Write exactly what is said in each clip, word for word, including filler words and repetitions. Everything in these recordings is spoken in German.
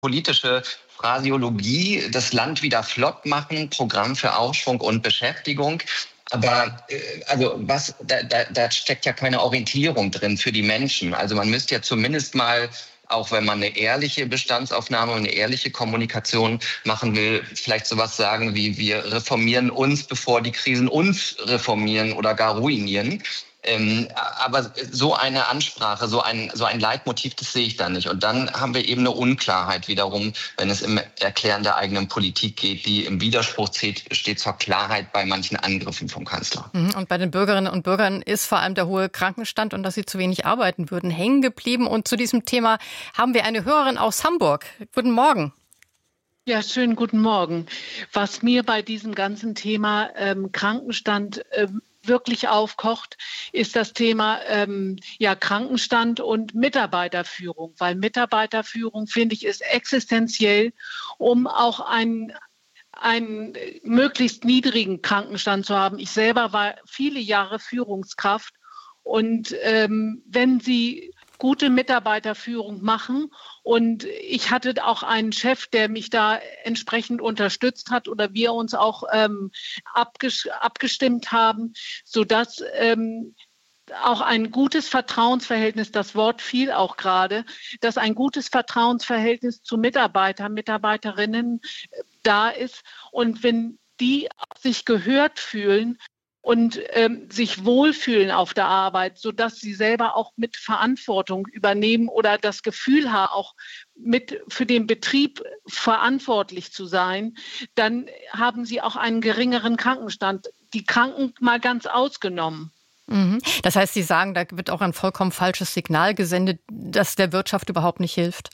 politische Phraseologie, das Land wieder flott machen, Programm für Aufschwung und Beschäftigung. Aber äh, also was da, da, da steckt ja keine Orientierung drin für die Menschen. Also man müsste ja zumindest mal, auch wenn man eine ehrliche Bestandsaufnahme und eine ehrliche Kommunikation machen will, vielleicht sowas sagen wie: Wir reformieren uns, bevor die Krisen uns reformieren oder gar ruinieren. Ähm, aber so eine Ansprache, so ein, so ein Leitmotiv, das sehe ich da nicht. Und dann haben wir eben eine Unklarheit wiederum, wenn es im Erklären der eigenen Politik geht, die im Widerspruch steht, steht zur Klarheit bei manchen Angriffen vom Kanzler. Und bei den Bürgerinnen und Bürgern ist vor allem der hohe Krankenstand und dass sie zu wenig arbeiten würden hängen geblieben. Und zu diesem Thema haben wir eine Hörerin aus Hamburg. Guten Morgen. Ja, schönen guten Morgen. Was mir bei diesem ganzen Thema ähm, Krankenstand ähm, wirklich aufkocht, ist das Thema ähm, ja, Krankenstand und Mitarbeiterführung. Weil Mitarbeiterführung, finde ich, ist existenziell, um auch ein einen möglichst niedrigen Krankenstand zu haben. Ich selber war viele Jahre Führungskraft und ähm, wenn Sie gute Mitarbeiterführung machen und ich hatte auch einen Chef, der mich da entsprechend unterstützt hat oder wir uns auch ähm, abges- abgestimmt haben, sodass ähm, auch ein gutes Vertrauensverhältnis, das Wort fiel auch gerade, dass ein gutes Vertrauensverhältnis zu Mitarbeitern, Mitarbeiterinnen da ist. Und wenn die sich gehört fühlen und ähm, sich wohlfühlen auf der Arbeit, sodass sie selber auch mit Verantwortung übernehmen oder das Gefühl haben, auch mit für den Betrieb verantwortlich zu sein, dann haben sie auch einen geringeren Krankenstand. Die Kranken mal ganz ausgenommen. Das heißt, Sie sagen, da wird auch ein vollkommen falsches Signal gesendet, das der Wirtschaft überhaupt nicht hilft?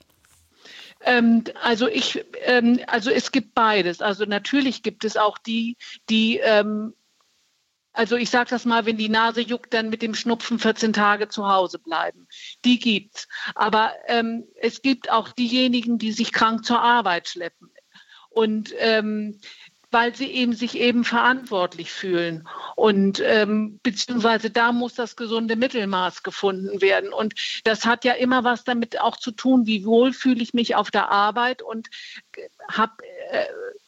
Ähm, also ich, ähm, also es gibt beides. Also natürlich gibt es auch die, die, ähm, also ich sage das mal, wenn die Nase juckt, dann mit dem Schnupfen vierzehn Tage zu Hause bleiben. Die gibt's. Aber ähm, es gibt auch diejenigen, die sich krank zur Arbeit schleppen. Und ähm, weil sie eben sich eben verantwortlich fühlen. Und ähm, beziehungsweise da muss das gesunde Mittelmaß gefunden werden. Und das hat ja immer was damit auch zu tun, wie wohl fühle ich mich auf der Arbeit und habe äh,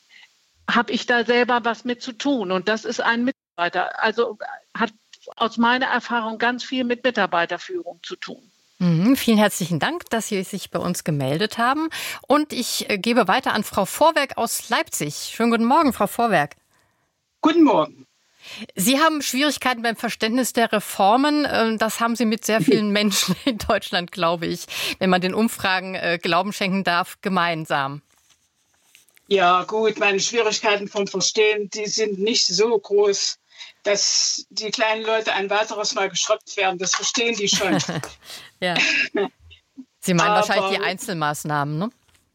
hab ich da selber was mit zu tun. Und das ist ein Mitarbeiter. Also hat aus meiner Erfahrung ganz viel mit Mitarbeiterführung zu tun. Mhm, vielen herzlichen Dank, dass Sie sich bei uns gemeldet haben. Und ich äh, gebe weiter an Frau Vorwerk aus Leipzig. Schönen guten Morgen, Frau Vorwerk. Guten Morgen. Sie haben Schwierigkeiten beim Verständnis der Reformen. Äh, das haben Sie mit sehr vielen Menschen in Deutschland, glaube ich, wenn man den Umfragen äh, Glauben schenken darf, gemeinsam. Ja gut, meine Schwierigkeiten vom Verstehen, die sind nicht so groß, dass die kleinen Leute ein weiteres Mal geschrottet werden. Das verstehen die schon. Ja. Sie meinen Aber, wahrscheinlich die Einzelmaßnahmen, ne?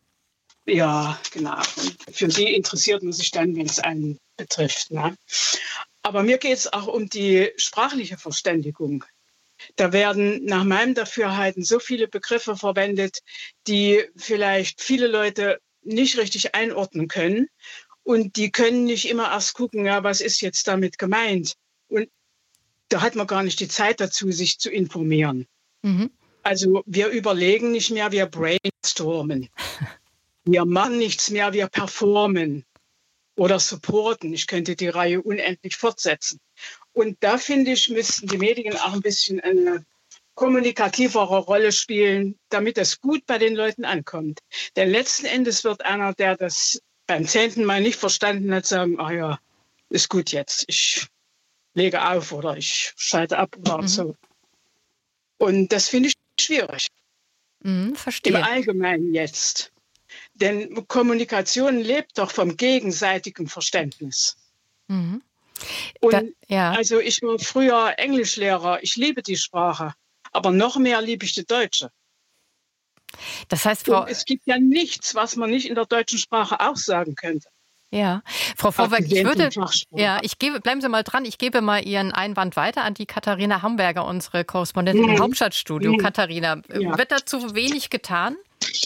Ja, genau. Und für die interessiert man sich dann, wenn es einen betrifft. Ne? Aber mir geht es auch um die sprachliche Verständigung. Da werden nach meinem Dafürhalten so viele Begriffe verwendet, die vielleicht viele Leute nicht richtig einordnen können. Und die können nicht immer erst gucken, ja, was ist jetzt damit gemeint? Und da hat man gar nicht die Zeit dazu, sich zu informieren. Mhm. Also wir überlegen nicht mehr, wir brainstormen. Wir machen nichts mehr, wir performen oder supporten. Ich könnte die Reihe unendlich fortsetzen. Und da, finde ich, müssten die Medien auch ein bisschen eine kommunikativere Rolle spielen, damit es gut bei den Leuten ankommt. Denn letzten Endes wird einer, der das beim zehnten Mal nicht verstanden hat, sagen, ah ja, ist gut jetzt, ich lege auf oder ich schalte ab oder mhm. so. Und das finde ich schwierig. Mhm, verstehe. Im Allgemeinen jetzt. Denn Kommunikation lebt doch vom gegenseitigen Verständnis. Mhm. Und da, ja. Also ich war früher Englischlehrer, ich liebe die Sprache, aber noch mehr liebe ich die Deutsche. Das heißt, Frau, und es gibt ja nichts, was man nicht in der deutschen Sprache auch sagen könnte. Ja, Frau Vorwerk, ich würde, ja, ich gebe, bleiben Sie mal dran, ich gebe mal Ihren Einwand weiter an die Katharina Hamburger, unsere Korrespondentin mhm. im Hauptstadtstudio. Mhm. Katharina, ja. Wird dazu wenig getan?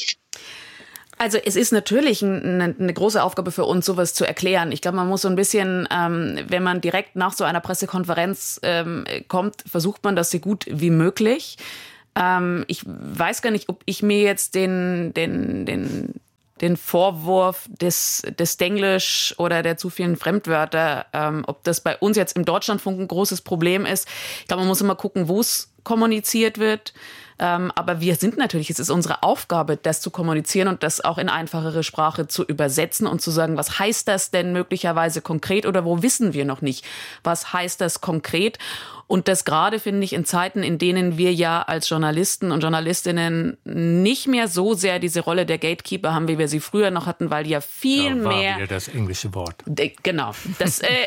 Also es ist natürlich eine, eine große Aufgabe für uns, sowas zu erklären. Ich glaube, man muss so ein bisschen, ähm, wenn man direkt nach so einer Pressekonferenz ähm, kommt, versucht man das so gut wie möglich. Ähm, ich weiß gar nicht, ob ich mir jetzt den, den, den den Vorwurf des, des Denglisch oder der zu vielen Fremdwörter, ähm, ob das bei uns jetzt im Deutschlandfunk ein großes Problem ist. Ich glaube, man muss immer gucken, wo es kommuniziert wird. Ähm, aber wir sind natürlich, es ist unsere Aufgabe, das zu kommunizieren und das auch in einfachere Sprache zu übersetzen und zu sagen, was heißt das denn möglicherweise konkret oder wo wissen wir noch nicht, was heißt das konkret? Und das gerade, finde ich, in Zeiten, in denen wir ja als Journalisten und Journalistinnen nicht mehr so sehr diese Rolle der Gatekeeper haben, wie wir sie früher noch hatten, weil ja viel da war mehr... wieder das englische Wort. Genau. Das... Äh,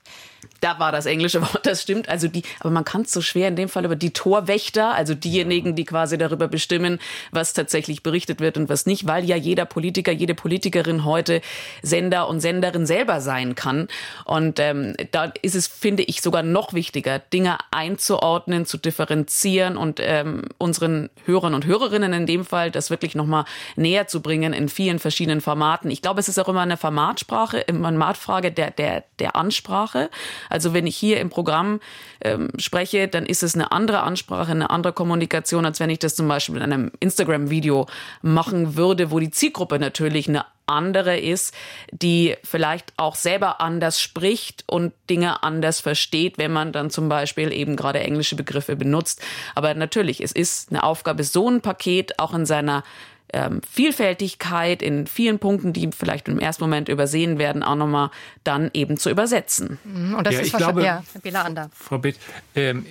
Da war das englische Wort, das stimmt. Also die, aber man kann es so schwer in dem Fall über die Torwächter, also diejenigen, die quasi darüber bestimmen, was tatsächlich berichtet wird und was nicht, weil ja jeder Politiker, jede Politikerin heute Sender und Senderin selber sein kann. Und ähm, da ist es, finde ich, sogar noch wichtiger, Dinge einzuordnen, zu differenzieren und ähm, unseren Hörern und Hörerinnen in dem Fall das wirklich nochmal näher zu bringen in vielen verschiedenen Formaten. Ich glaube, es ist auch immer eine Formatsprache, immer eine Formatfrage der, der, der Ansprache. Also wenn ich hier im Programm ähm, spreche, dann ist es eine andere Ansprache, eine andere Kommunikation, als wenn ich das zum Beispiel in einem Instagram-Video machen würde, wo die Zielgruppe natürlich eine andere ist, die vielleicht auch selber anders spricht und Dinge anders versteht, wenn man dann zum Beispiel eben gerade englische Begriffe benutzt. Aber natürlich, es ist eine Aufgabe, so ein Paket auch in seiner Ähm, Vielfältigkeit in vielen Punkten, die vielleicht im ersten Moment übersehen werden, auch nochmal dann eben zu übersetzen. Und das ja, ist ich glaube, ja, Bela Ander. Frau Bitt, ähm,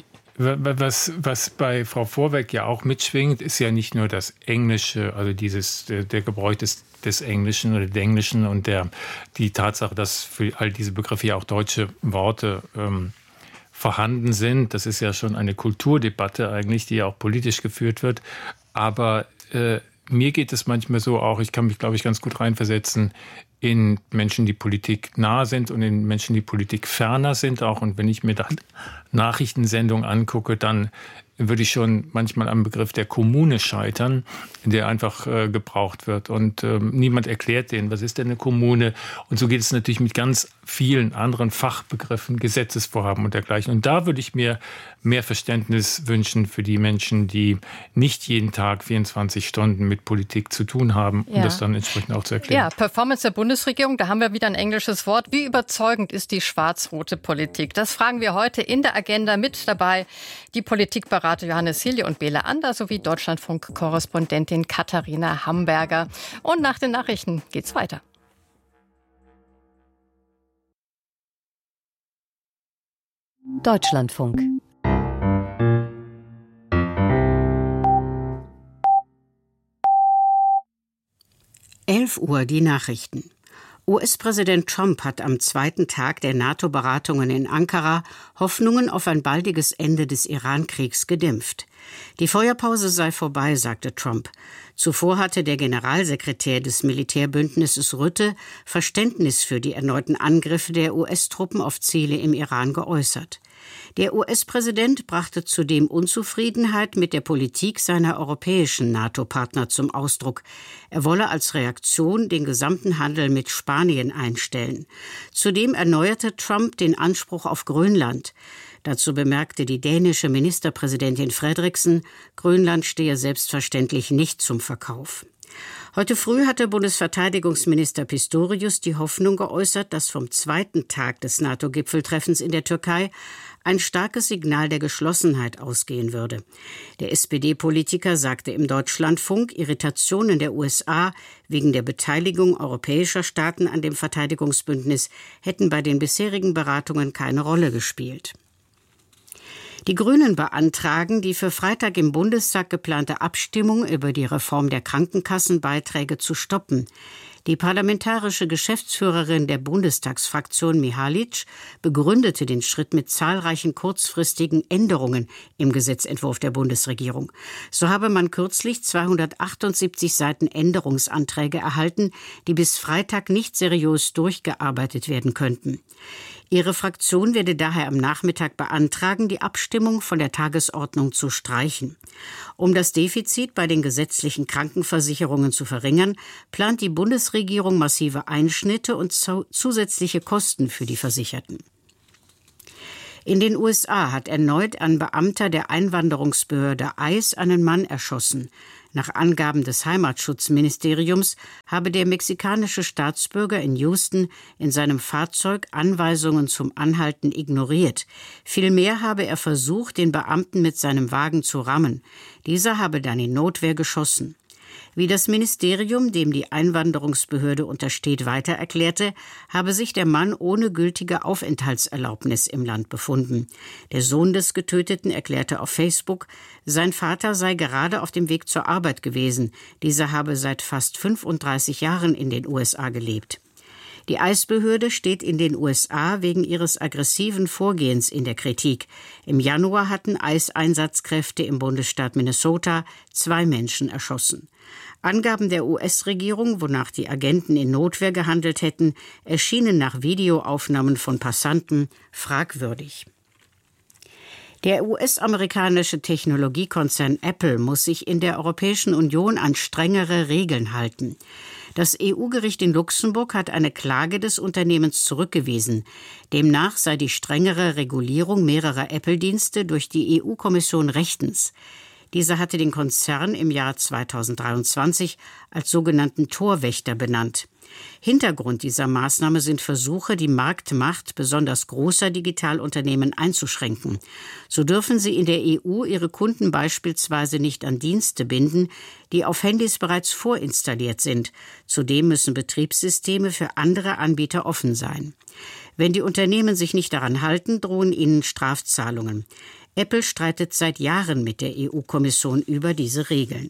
was, was bei Frau Vorwerk ja auch mitschwingt, ist ja nicht nur das Englische, also dieses der, der Gebräuch des, des Englischen oder der Englischen und der, die Tatsache, dass für all diese Begriffe ja auch deutsche Worte ähm, vorhanden sind. Das ist ja schon eine Kulturdebatte eigentlich, die ja auch politisch geführt wird. Aber äh, mir geht es manchmal so auch, ich kann mich, glaube ich, ganz gut reinversetzen in Menschen, die Politik nah sind und in Menschen, die Politik ferner sind auch. Und wenn ich mir da Nachrichtensendungen angucke, dann würde ich schon manchmal am Begriff der Kommune scheitern, der einfach äh, gebraucht wird. Und ähm, niemand erklärt denen, was ist denn eine Kommune? Und so geht es natürlich mit ganz vielen anderen Fachbegriffen, Gesetzesvorhaben und dergleichen. Und da würde ich mir mehr Verständnis wünschen für die Menschen, die nicht jeden Tag vierundzwanzig Stunden mit Politik zu tun haben, um ja. das dann entsprechend auch zu erklären. Ja, Performance der Bundesregierung, da haben wir wieder ein englisches Wort. Wie überzeugend ist die schwarz-rote Politik? Das fragen wir heute in der Agenda. Mit dabei die Politikberater Johannes Hilje und Bela Ander sowie Deutschlandfunk-Korrespondentin Katharina Hamberger. Und nach den Nachrichten geht's weiter. Deutschlandfunk. elf Uhr die Nachrichten. U S-Präsident Trump hat am zweiten Tag der NATO-Beratungen in Ankara Hoffnungen auf ein baldiges Ende des Iran-Kriegs gedämpft. Die Feuerpause sei vorbei, sagte Trump. Zuvor hatte der Generalsekretär des Militärbündnisses Rutte Verständnis für die erneuten Angriffe der U S-Truppen auf Ziele im Iran geäußert. Der U S-Präsident brachte zudem Unzufriedenheit mit der Politik seiner europäischen NATO-Partner zum Ausdruck. Er wolle als Reaktion den gesamten Handel mit Spanien einstellen. Zudem erneuerte Trump den Anspruch auf Grönland. Dazu bemerkte die dänische Ministerpräsidentin Frederiksen, Grönland stehe selbstverständlich nicht zum Verkauf. Heute früh hatte Bundesverteidigungsminister Pistorius die Hoffnung geäußert, dass vom zweiten Tag des NATO-Gipfeltreffens in der Türkei ein starkes Signal der Geschlossenheit ausgehen würde. Der S P D-Politiker sagte im Deutschlandfunk, Irritationen der U S A wegen der Beteiligung europäischer Staaten an dem Verteidigungsbündnis hätten bei den bisherigen Beratungen keine Rolle gespielt. Die Grünen beantragen, die für Freitag im Bundestag geplante Abstimmung über die Reform der Krankenkassenbeiträge zu stoppen. Die parlamentarische Geschäftsführerin der Bundestagsfraktion Mihalic begründete den Schritt mit zahlreichen kurzfristigen Änderungen im Gesetzentwurf der Bundesregierung. So habe man kürzlich zweihundertachtundsiebzig Seiten Änderungsanträge erhalten, die bis Freitag nicht seriös durchgearbeitet werden könnten. Ihre Fraktion werde daher am Nachmittag beantragen, die Abstimmung von der Tagesordnung zu streichen. Um das Defizit bei den gesetzlichen Krankenversicherungen zu verringern, plant die Bundesregierung massive Einschnitte und zusätzliche Kosten für die Versicherten. In den U S A hat erneut ein Beamter der Einwanderungsbehörde I C E einen Mann erschossen. Nach Angaben des Heimatschutzministeriums habe der mexikanische Staatsbürger in Houston in seinem Fahrzeug Anweisungen zum Anhalten ignoriert. Vielmehr habe er versucht, den Beamten mit seinem Wagen zu rammen. Dieser habe dann in Notwehr geschossen. Wie das Ministerium, dem die Einwanderungsbehörde untersteht, weiter erklärte, habe sich der Mann ohne gültige Aufenthaltserlaubnis im Land befunden. Der Sohn des Getöteten erklärte auf Facebook, sein Vater sei gerade auf dem Weg zur Arbeit gewesen. Dieser habe seit fast fünfunddreißig Jahren in den U S A gelebt. Die I C E-Behörde steht in den U S A wegen ihres aggressiven Vorgehens in der Kritik. Im Januar hatten I C E-Einsatzkräfte im Bundesstaat Minnesota zwei Menschen erschossen. Angaben der U S-Regierung, wonach die Agenten in Notwehr gehandelt hätten, erschienen nach Videoaufnahmen von Passanten fragwürdig. Der U S-amerikanische Technologiekonzern Apple muss sich in der Europäischen Union an strengere Regeln halten. Das E U-Gericht in Luxemburg hat eine Klage des Unternehmens zurückgewiesen. Demnach sei die strengere Regulierung mehrerer Apple-Dienste durch die E U-Kommission rechtens. Diese hatte den Konzern im Jahr zweitausenddreiundzwanzig als sogenannten Torwächter benannt. Hintergrund dieser Maßnahme sind Versuche, die Marktmacht besonders großer Digitalunternehmen einzuschränken. So dürfen sie in der E U ihre Kunden beispielsweise nicht an Dienste binden, die auf Handys bereits vorinstalliert sind. Zudem müssen Betriebssysteme für andere Anbieter offen sein. Wenn die Unternehmen sich nicht daran halten, drohen ihnen Strafzahlungen. Apple streitet seit Jahren mit der E U-Kommission über diese Regeln.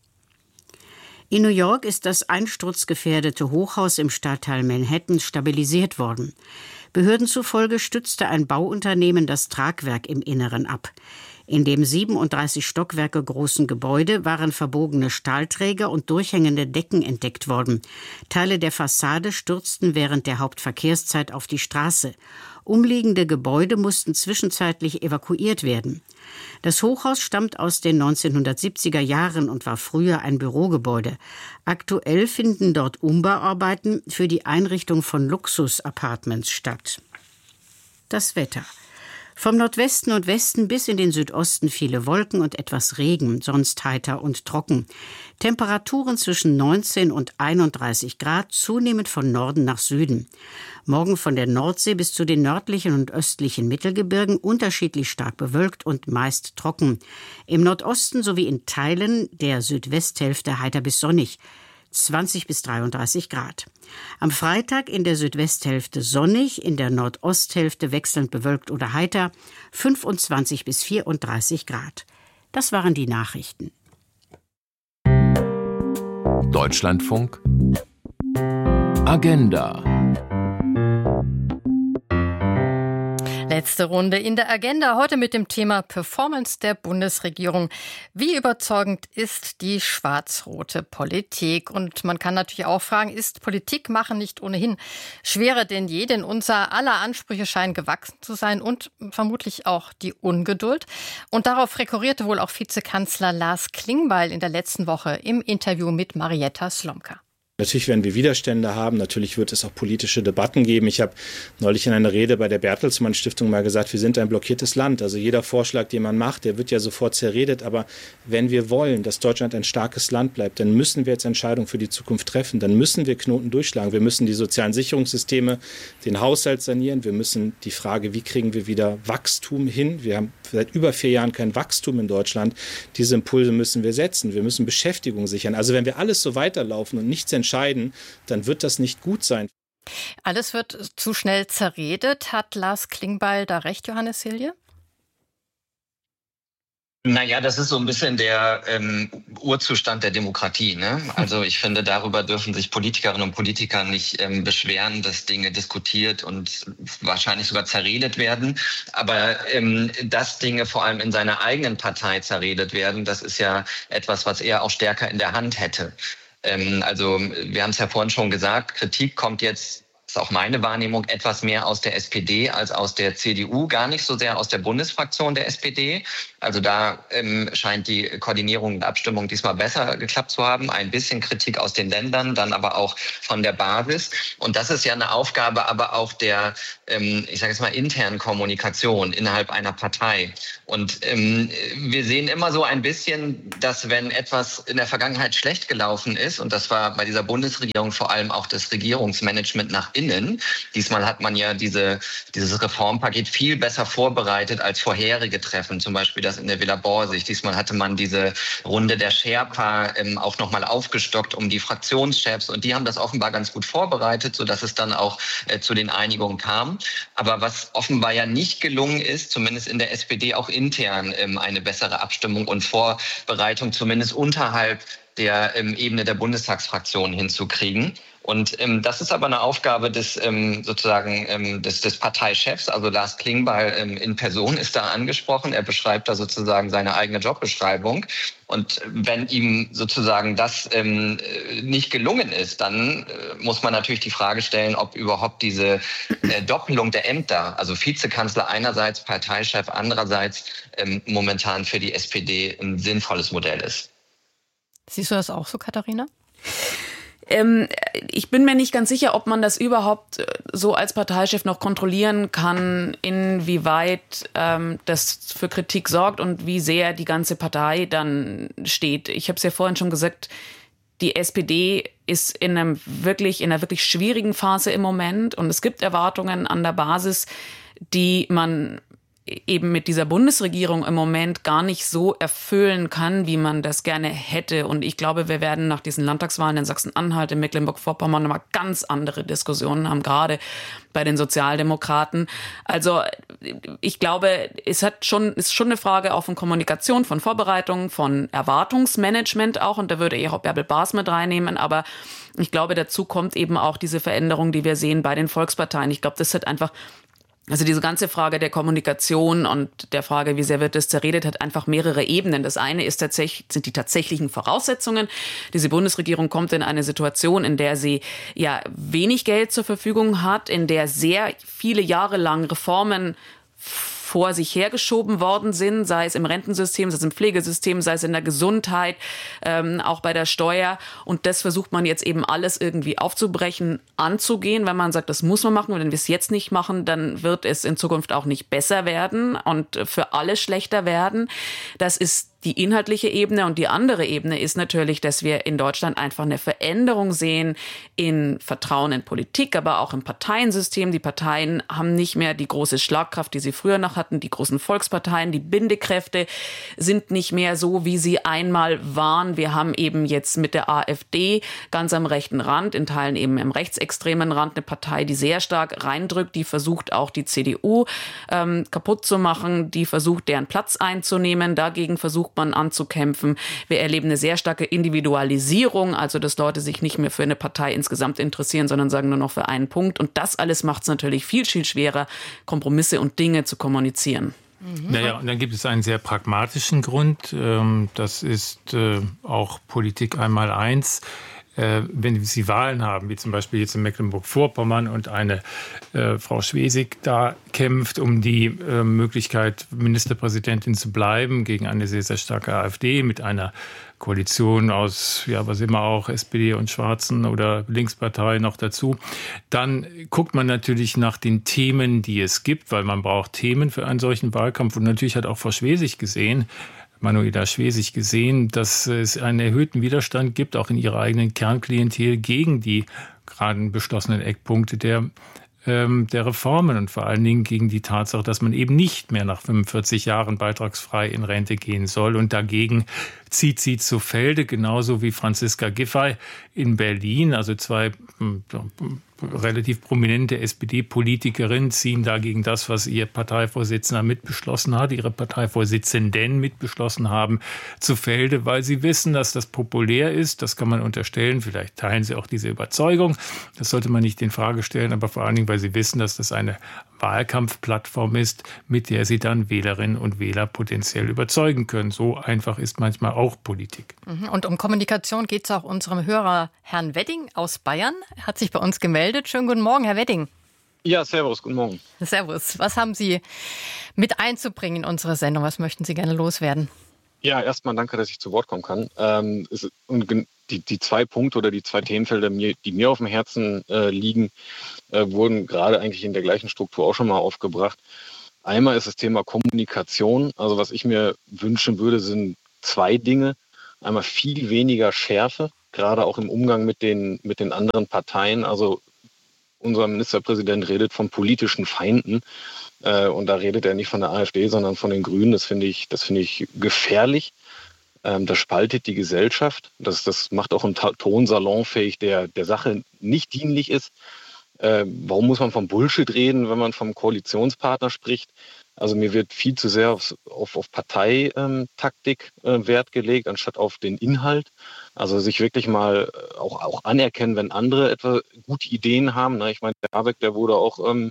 In New York ist das einsturzgefährdete Hochhaus im Stadtteil Manhattan stabilisiert worden. Behörden zufolge stützte ein Bauunternehmen das Tragwerk im Inneren ab. In dem siebenunddreißig Stockwerke großen Gebäude waren verbogene Stahlträger und durchhängende Decken entdeckt worden. Teile der Fassade stürzten während der Hauptverkehrszeit auf die Straße. Umliegende Gebäude mussten zwischenzeitlich evakuiert werden. Das Hochhaus stammt aus den neunzehnhundertsiebziger Jahren und war früher ein Bürogebäude. Aktuell finden dort Umbauarbeiten für die Einrichtung von Luxus-Apartments statt. Das Wetter. Vom Nordwesten und Westen bis in den Südosten viele Wolken und etwas Regen, sonst heiter und trocken. Temperaturen zwischen neunzehn und einunddreißig Grad, zunehmend von Norden nach Süden. Morgen von der Nordsee bis zu den nördlichen und östlichen Mittelgebirgen unterschiedlich stark bewölkt und meist trocken. Im Nordosten sowie in Teilen der Südwesthälfte heiter bis sonnig. zwanzig bis dreiunddreißig Grad. Am Freitag in der Südwesthälfte sonnig, in der Nordosthälfte wechselnd bewölkt oder heiter, fünfundzwanzig bis vierunddreißig Grad. Das waren die Nachrichten. Deutschlandfunk Agenda. Letzte Runde in der Agenda, heute mit dem Thema Performance der Bundesregierung. Wie überzeugend ist die schwarz-rote Politik? Und man kann natürlich auch fragen, ist Politik machen nicht ohnehin schwerer denn je? Denn unser aller Ansprüche scheinen gewachsen zu sein und vermutlich auch die Ungeduld. Und darauf rekurrierte wohl auch Vizekanzler Lars Klingbeil in der letzten Woche im Interview mit Marietta Slomka. Natürlich werden wir Widerstände haben, natürlich wird es auch politische Debatten geben. Ich habe neulich in einer Rede bei der Bertelsmann Stiftung mal gesagt, wir sind ein blockiertes Land. Also jeder Vorschlag, den man macht, der wird ja sofort zerredet. Aber wenn wir wollen, dass Deutschland ein starkes Land bleibt, dann müssen wir jetzt Entscheidungen für die Zukunft treffen. Dann müssen wir Knoten durchschlagen. Wir müssen die sozialen Sicherungssysteme, den Haushalt sanieren. Wir müssen die Frage, wie kriegen wir wieder Wachstum hin? Wir haben seit über vier Jahren kein Wachstum in Deutschland. Diese Impulse müssen wir setzen. Wir müssen Beschäftigung sichern. Also wenn wir alles so weiterlaufen und nichts entscheiden, dann wird das nicht gut sein. Alles wird zu schnell zerredet. Hat Lars Klingbeil da recht, Johannes Hilje? Naja, das ist so ein bisschen der ähm, Urzustand der Demokratie. Ne? Also ich finde, darüber dürfen sich Politikerinnen und Politiker nicht ähm, beschweren, dass Dinge diskutiert und wahrscheinlich sogar zerredet werden. Aber ähm, dass Dinge vor allem in seiner eigenen Partei zerredet werden, das ist ja etwas, was er auch stärker in der Hand hätte. Ähm, also wir haben es ja vorhin schon gesagt, Kritik kommt jetzt ist auch meine Wahrnehmung, etwas mehr aus der S P D als aus der C D U, gar nicht so sehr aus der Bundesfraktion der S P D. Also da ähm, scheint die Koordinierung und Abstimmung diesmal besser geklappt zu haben. Ein bisschen Kritik aus den Ländern, dann aber auch von der Basis. Und das ist ja eine Aufgabe aber auch der, ähm, ich sage jetzt mal, internen Kommunikation innerhalb einer Partei. Und ähm, wir sehen immer so ein bisschen, dass wenn etwas in der Vergangenheit schlecht gelaufen ist, und das war bei dieser Bundesregierung vor allem auch das Regierungsmanagement nach innen, diesmal hat man ja diese, dieses Reformpaket viel besser vorbereitet als vorherige Treffen, zum Beispiel das in der Villa Borsig. Diesmal hatte man diese Runde der Sherpa ähm, auch nochmal aufgestockt um die Fraktionschefs, und die haben das offenbar ganz gut vorbereitet, sodass es dann auch äh, zu den Einigungen kam. Aber was offenbar ja nicht gelungen ist, zumindest in der S P D auch intern, ähm, eine bessere Abstimmung und Vorbereitung zumindest unterhalb der ähm, Ebene der Bundestagsfraktion hinzukriegen. Und ähm, das ist aber eine Aufgabe des ähm, sozusagen ähm, des, des Parteichefs. Also Lars Klingbeil ähm, in Person ist da angesprochen. Er beschreibt da sozusagen seine eigene Jobbeschreibung. Und wenn ihm sozusagen das ähm, nicht gelungen ist, dann äh, muss man natürlich die Frage stellen, ob überhaupt diese äh, Doppelung der Ämter, also Vizekanzler einerseits, Parteichef andererseits, ähm, momentan für die S P D ein sinnvolles Modell ist. Siehst du das auch so, Katharina? Ähm, ich bin mir nicht ganz sicher, ob man das überhaupt so als Parteichef noch kontrollieren kann, inwieweit ähm, das für Kritik sorgt und wie sehr die ganze Partei dann steht. Ich habe es ja vorhin schon gesagt, die S P D ist in einem wirklich, in einer wirklich schwierigen Phase im Moment, und es gibt Erwartungen an der Basis, die man eben mit dieser Bundesregierung im Moment gar nicht so erfüllen kann, wie man das gerne hätte. Und ich glaube, wir werden nach diesen Landtagswahlen in Sachsen-Anhalt, in Mecklenburg-Vorpommern nochmal ganz andere Diskussionen haben, gerade bei den Sozialdemokraten. Also ich glaube, es hat schon, ist schon eine Frage auch von Kommunikation, von Vorbereitung, von Erwartungsmanagement auch. Und da würde ich auch Bärbel Baas mit reinnehmen. Aber ich glaube, dazu kommt eben auch diese Veränderung, die wir sehen bei den Volksparteien. Ich glaube, das hat einfach Also diese ganze Frage der Kommunikation und der Frage, wie sehr wird das zerredet, hat einfach mehrere Ebenen. Das eine ist tatsächlich, sind die tatsächlichen Voraussetzungen. Diese Bundesregierung kommt in eine Situation, in der sie ja wenig Geld zur Verfügung hat, in der sehr viele Jahre lang Reformen vor sich hergeschoben worden sind, sei es im Rentensystem, sei es im Pflegesystem, sei es in der Gesundheit, ähm, auch bei der Steuer. Und das versucht man jetzt eben alles irgendwie aufzubrechen, anzugehen, wenn man sagt, das muss man machen. Und wenn wir es jetzt nicht machen, dann wird es in Zukunft auch nicht besser werden und für alle schlechter werden. Das ist die inhaltliche Ebene, und die andere Ebene ist natürlich, dass wir in Deutschland einfach eine Veränderung sehen in Vertrauen in Politik, aber auch im Parteiensystem. Die Parteien haben nicht mehr die große Schlagkraft, die sie früher noch hatten. Die großen Volksparteien, die Bindekräfte sind nicht mehr so, wie sie einmal waren. Wir haben eben jetzt mit der AfD ganz am rechten Rand, in Teilen eben im rechtsextremen Rand, eine Partei, die sehr stark reindrückt, die versucht auch die C D U ähm, kaputt zu machen, die versucht, deren Platz einzunehmen. Dagegen versucht man anzukämpfen. Wir erleben eine sehr starke Individualisierung, also dass Leute sich nicht mehr für eine Partei insgesamt interessieren, sondern sagen nur noch für einen Punkt. Und das alles macht es natürlich viel, viel schwerer, Kompromisse und Dinge zu kommunizieren. Mhm. Naja, und dann gibt es einen sehr pragmatischen Grund. Das ist auch Politik einmal eins. Wenn Sie Wahlen haben, wie zum Beispiel jetzt in Mecklenburg-Vorpommern, und eine äh, Frau Schwesig da kämpft um die äh, Möglichkeit, Ministerpräsidentin zu bleiben, gegen eine sehr, sehr starke AfD mit einer Koalition aus, ja, was immer auch, S P D und Schwarzen oder Linkspartei noch dazu, dann guckt man natürlich nach den Themen, die es gibt, weil man braucht Themen für einen solchen Wahlkampf. Und natürlich hat auch Frau Schwesig gesehen, Manuela Schwesig gesehen, dass es einen erhöhten Widerstand gibt, auch in ihrer eigenen Kernklientel, gegen die gerade beschlossenen Eckpunkte der, ähm, der Reformen und vor allen Dingen gegen die Tatsache, dass man eben nicht mehr nach fünfundvierzig Jahren beitragsfrei in Rente gehen soll. Und dagegen zieht sie zu Felde, genauso wie Franziska Giffey in Berlin, also zwei relativ prominente S P D-Politikerinnen ziehen dagegen das, was ihr Parteivorsitzender mitbeschlossen hat, ihre Parteivorsitzenden mitbeschlossen haben, zu Felde, weil sie wissen, dass das populär ist. Das kann man unterstellen. Vielleicht teilen sie auch diese Überzeugung. Das sollte man nicht in Frage stellen, aber vor allen Dingen, weil sie wissen, dass das eine Wahlkampfplattform ist, mit der sie dann Wählerinnen und Wähler potenziell überzeugen können. So einfach ist manchmal auch auch Politik. Und um Kommunikation geht es auch unserem Hörer Herrn Wedding aus Bayern. Er hat sich bei uns gemeldet. Schönen guten Morgen, Herr Wedding. Ja, servus, guten Morgen. Servus. Was haben Sie mit einzubringen in unsere Sendung? Was möchten Sie gerne loswerden? Ja, erstmal danke, dass ich zu Wort kommen kann. Ähm, es, und die, die zwei Punkte oder die zwei Themenfelder, die mir auf dem Herzen äh, liegen, äh, wurden gerade eigentlich in der gleichen Struktur auch schon mal aufgebracht. Einmal ist das Thema Kommunikation. Also was ich mir wünschen würde, sind zwei Dinge. Einmal viel weniger Schärfe, gerade auch im Umgang mit den, mit den anderen Parteien. Also unser Ministerpräsident redet von politischen Feinden. Äh, und da redet er nicht von der AfD, sondern von den Grünen. Das finde ich, das finde ich gefährlich. Ähm, das spaltet die Gesellschaft. Das, das macht auch einen Ton salonfähig, der der Sache nicht dienlich ist. Äh, warum muss man vom Bullshit reden, wenn man vom Koalitionspartner spricht? Also mir wird viel zu sehr auf, auf, auf Parteitaktik äh, Wert gelegt, anstatt auf den Inhalt. Also sich wirklich mal auch, auch anerkennen, wenn andere etwa gute Ideen haben. Na, ich meine, der Habeck, der wurde auch, ähm,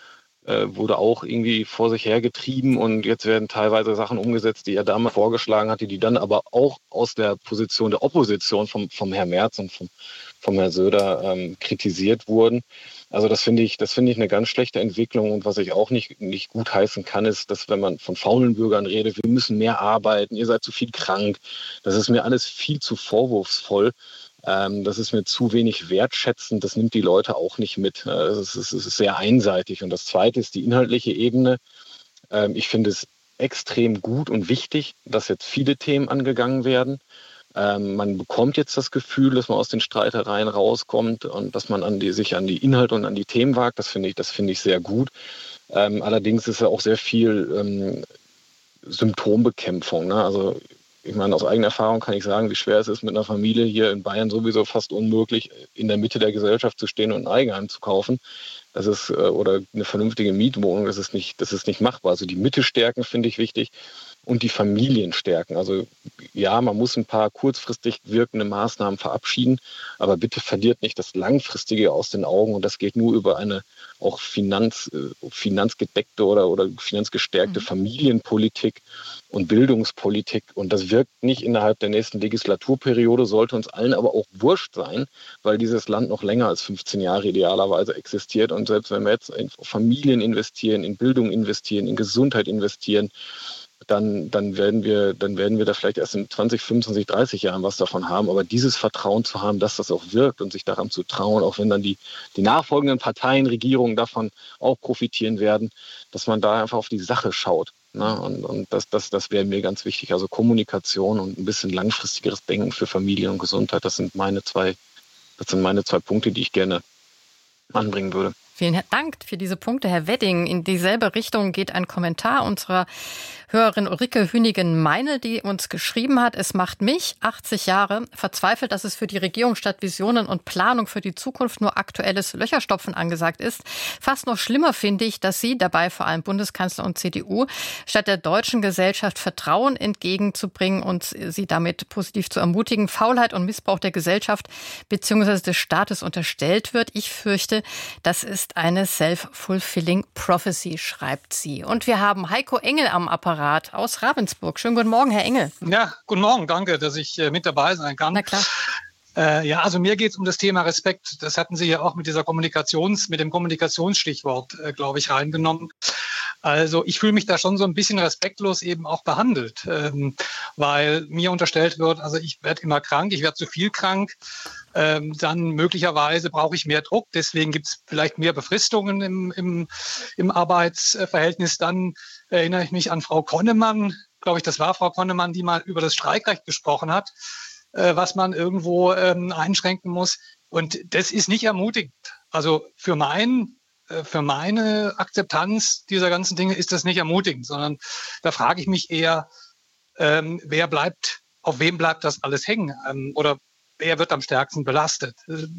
äh, wurde auch irgendwie vor sich hergetrieben und jetzt werden teilweise Sachen umgesetzt, die er damals vorgeschlagen hatte, die dann aber auch aus der Position der Opposition vom, vom Herrn Merz und vom, vom Herrn Söder ähm, kritisiert wurden. Also das finde ich, das finde ich eine ganz schlechte Entwicklung. Und was ich auch nicht, nicht gut heißen kann, ist, dass wenn man von faulen Bürgern redet, wir müssen mehr arbeiten, ihr seid zu viel krank. Das ist mir alles viel zu vorwurfsvoll. Ähm, das ist mir zu wenig wertschätzend. Das nimmt die Leute auch nicht mit. Es ist, es ist sehr einseitig. Und das Zweite ist die inhaltliche Ebene. Ähm, ich finde es extrem gut und wichtig, dass jetzt viele Themen angegangen werden. Ähm, man bekommt jetzt das Gefühl, dass man aus den Streitereien rauskommt und dass man an die, sich an die Inhalte und an die Themen wagt. Das finde ich, das finde ich sehr gut. Ähm, allerdings ist ja auch sehr viel ähm, Symptombekämpfung. Ne? Also ich meine, aus eigener Erfahrung kann ich sagen, wie schwer es ist, mit einer Familie hier in Bayern sowieso fast unmöglich, in der Mitte der Gesellschaft zu stehen und ein Eigenheim zu kaufen. Das ist, oder eine vernünftige Mietwohnung, das ist nicht, das ist nicht machbar. Also die Mitte stärken finde ich wichtig und die Familien stärken. Also ja, man muss ein paar kurzfristig wirkende Maßnahmen verabschieden, aber bitte verliert nicht das Langfristige aus den Augen und das geht nur über eine auch Finanz, finanzgedeckte oder, oder finanzgestärkte mhm. Familienpolitik und Bildungspolitik. Und das wirkt nicht innerhalb der nächsten Legislaturperiode, sollte uns allen aber auch wurscht sein, weil dieses Land noch länger als fünfzehn Jahre idealerweise existiert. Und selbst wenn wir jetzt in Familien investieren, in Bildung investieren, in Gesundheit investieren, dann, dann, werden wir, dann werden wir da vielleicht erst in zwanzig, fünfundzwanzig, dreißig Jahren was davon haben. Aber dieses Vertrauen zu haben, dass das auch wirkt und sich daran zu trauen, auch wenn dann die, die nachfolgenden Parteien, Regierungen davon auch profitieren werden, dass man da einfach auf die Sache schaut. Ne? Und, und das, das, das wäre mir ganz wichtig. Also Kommunikation und ein bisschen langfristigeres Denken für Familie und Gesundheit, das sind meine zwei, das sind meine zwei Punkte, die ich gerne anbringen würde. Vielen Dank für diese Punkte, Herr Wedding. In dieselbe Richtung geht ein Kommentar unserer Hörerin Ulrike Hünigen-Meine, die uns geschrieben hat, es macht mich, achtzig Jahre, verzweifelt, dass es für die Regierung statt Visionen und Planung für die Zukunft nur aktuelles Löcherstopfen angesagt ist. Fast noch schlimmer finde ich, dass sie, dabei vor allem Bundeskanzler und C D U, statt der deutschen Gesellschaft Vertrauen entgegenzubringen und sie damit positiv zu ermutigen, Faulheit und Missbrauch der Gesellschaft bzw. des Staates unterstellt wird. Ich fürchte, das ist eine self-fulfilling prophecy, schreibt sie. Und wir haben Heiko Engel am Apparat aus Ravensburg. Schönen guten Morgen, Herr Engel. Ja, guten Morgen. Danke, dass ich äh, mit dabei sein kann. Na klar. Äh, ja, also mir geht es um das Thema Respekt. Das hatten Sie ja auch mit dieser Kommunikations, mit dem Kommunikationsstichwort, äh, glaube ich, reingenommen. Also ich fühle mich da schon so ein bisschen respektlos eben auch behandelt, ähm, weil mir unterstellt wird, also ich werde immer krank, ich werde zu viel krank, ähm, dann möglicherweise brauche ich mehr Druck, deswegen gibt es vielleicht mehr Befristungen im, im, im Arbeitsverhältnis. Dann erinnere ich mich an Frau Konnemann, glaube ich, das war Frau Konnemann, die mal über das Streikrecht gesprochen hat, äh, was man irgendwo ähm, einschränken muss. Und das ist nicht ermutigend. Also für meinen Für meine Akzeptanz dieser ganzen Dinge ist das nicht ermutigend, sondern da frage ich mich eher, ähm, wer bleibt, auf wem bleibt das alles hängen ähm, oder wer wird am stärksten belastet?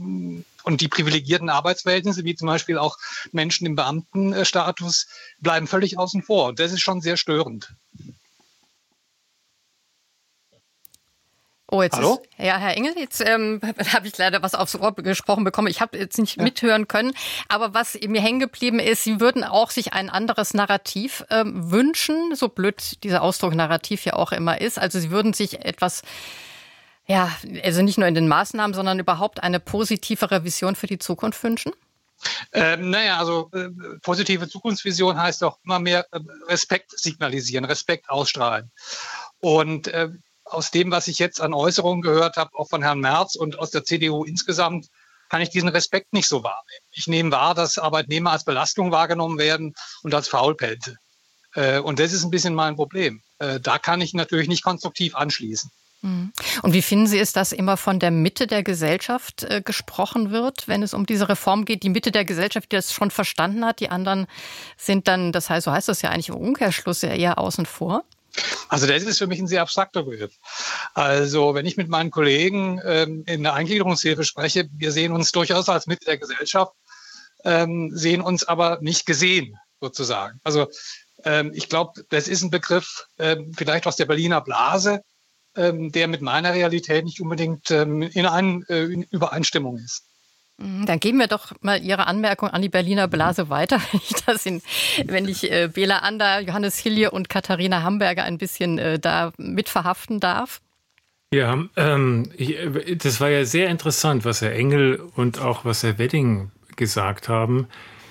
Und die privilegierten Arbeitsverhältnisse, wie zum Beispiel auch Menschen im Beamtenstatus, bleiben völlig außen vor. Und das ist schon sehr störend. Oh, jetzt Hallo? Ist, ja, Herr Engel, jetzt ähm, habe ich leider was aufs Ohr gesprochen bekommen. Ich habe jetzt nicht ja. mithören können. Aber was mir hängen geblieben ist, Sie würden auch sich ein anderes Narrativ ähm, wünschen, so blöd dieser Ausdruck Narrativ ja auch immer ist. Also Sie würden sich etwas, ja, also nicht nur in den Maßnahmen, sondern überhaupt eine positivere Vision für die Zukunft wünschen? Ähm, naja, also äh, positive Zukunftsvision heißt doch immer mehr äh, Respekt signalisieren, Respekt ausstrahlen. Und äh, aus dem, was ich jetzt an Äußerungen gehört habe, auch von Herrn Merz und aus der C D U insgesamt, kann ich diesen Respekt nicht so wahrnehmen. Ich nehme wahr, dass Arbeitnehmer als Belastung wahrgenommen werden und als Faulpelze. Äh, und das ist ein bisschen mein Problem. Äh, da kann ich natürlich nicht konstruktiv anschließen. Und wie finden Sie es, dass immer von der Mitte der Gesellschaft äh, gesprochen wird, wenn es um diese Reform geht? Die Mitte der Gesellschaft, die das schon verstanden hat, die anderen sind dann, das heißt, so heißt das ja eigentlich im Umkehrschluss, ja eher außen vor? Also das ist für mich ein sehr abstrakter Begriff. Also wenn ich mit meinen Kollegen ähm, in der Eingliederungshilfe spreche, wir sehen uns durchaus als Mitte der Gesellschaft, ähm, sehen uns aber nicht gesehen sozusagen. Also ähm, ich glaube, das ist ein Begriff ähm, vielleicht aus der Berliner Blase, ähm, der mit meiner Realität nicht unbedingt ähm, in, ein, äh, in Übereinstimmung ist. Dann geben wir doch mal Ihre Anmerkung an die Berliner Blase weiter, wenn ich das in, wenn ich äh, Bela Ander, Johannes Hilje und Katharina Hamburger ein bisschen äh, da mit verhaften darf. Ja, ähm, ich, das war ja sehr interessant, was Herr Engel und auch was Herr Wedding gesagt haben.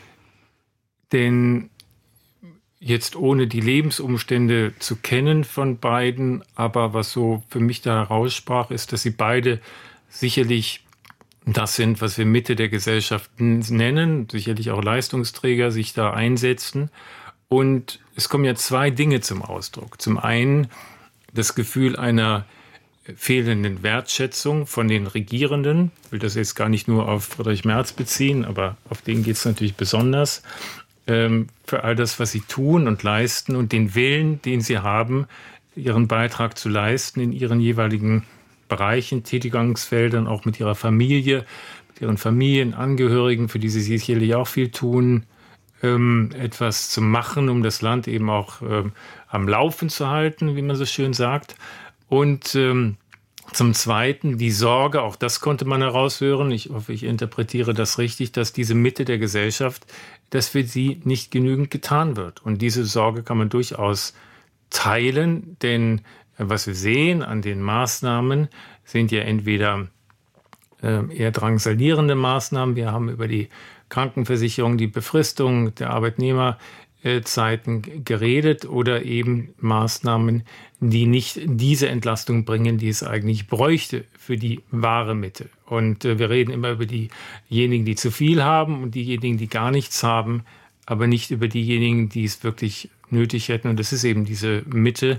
Denn jetzt ohne die Lebensumstände zu kennen von beiden, aber was so für mich da heraussprach, ist, dass sie beide sicherlich das sind, was wir Mitte der Gesellschaft nennen, sicherlich auch Leistungsträger sich da einsetzen. Und es kommen ja zwei Dinge zum Ausdruck. Zum einen das Gefühl einer fehlenden Wertschätzung von den Regierenden. Ich will das jetzt gar nicht nur auf Friedrich Merz beziehen, aber auf den geht es natürlich besonders. Ähm, für all das, was sie tun und leisten und den Willen, den sie haben, ihren Beitrag zu leisten in ihren jeweiligen Bereichen, Tätigungsfeldern, auch mit ihrer Familie, mit ihren Familienangehörigen, für die sie sicherlich auch viel tun, ähm, etwas zu machen, um das Land eben auch ähm, am Laufen zu halten, wie man so schön sagt. Und ähm, zum Zweiten die Sorge, auch das konnte man heraushören, ich hoffe, ich interpretiere das richtig, dass diese Mitte der Gesellschaft, dass für sie nicht genügend getan wird. Und diese Sorge kann man durchaus teilen, denn was wir sehen an den Maßnahmen, sind ja entweder äh, eher drangsalierende Maßnahmen. Wir haben über die Krankenversicherung, die Befristung der Arbeitnehmerzeiten geredet oder eben Maßnahmen, die nicht diese Entlastung bringen, die es eigentlich bräuchte für die wahre Mitte. Und äh, wir reden immer über diejenigen, die zu viel haben und diejenigen, die gar nichts haben, aber nicht über diejenigen, die es wirklich nötig hätten. Und das ist eben diese Mitte.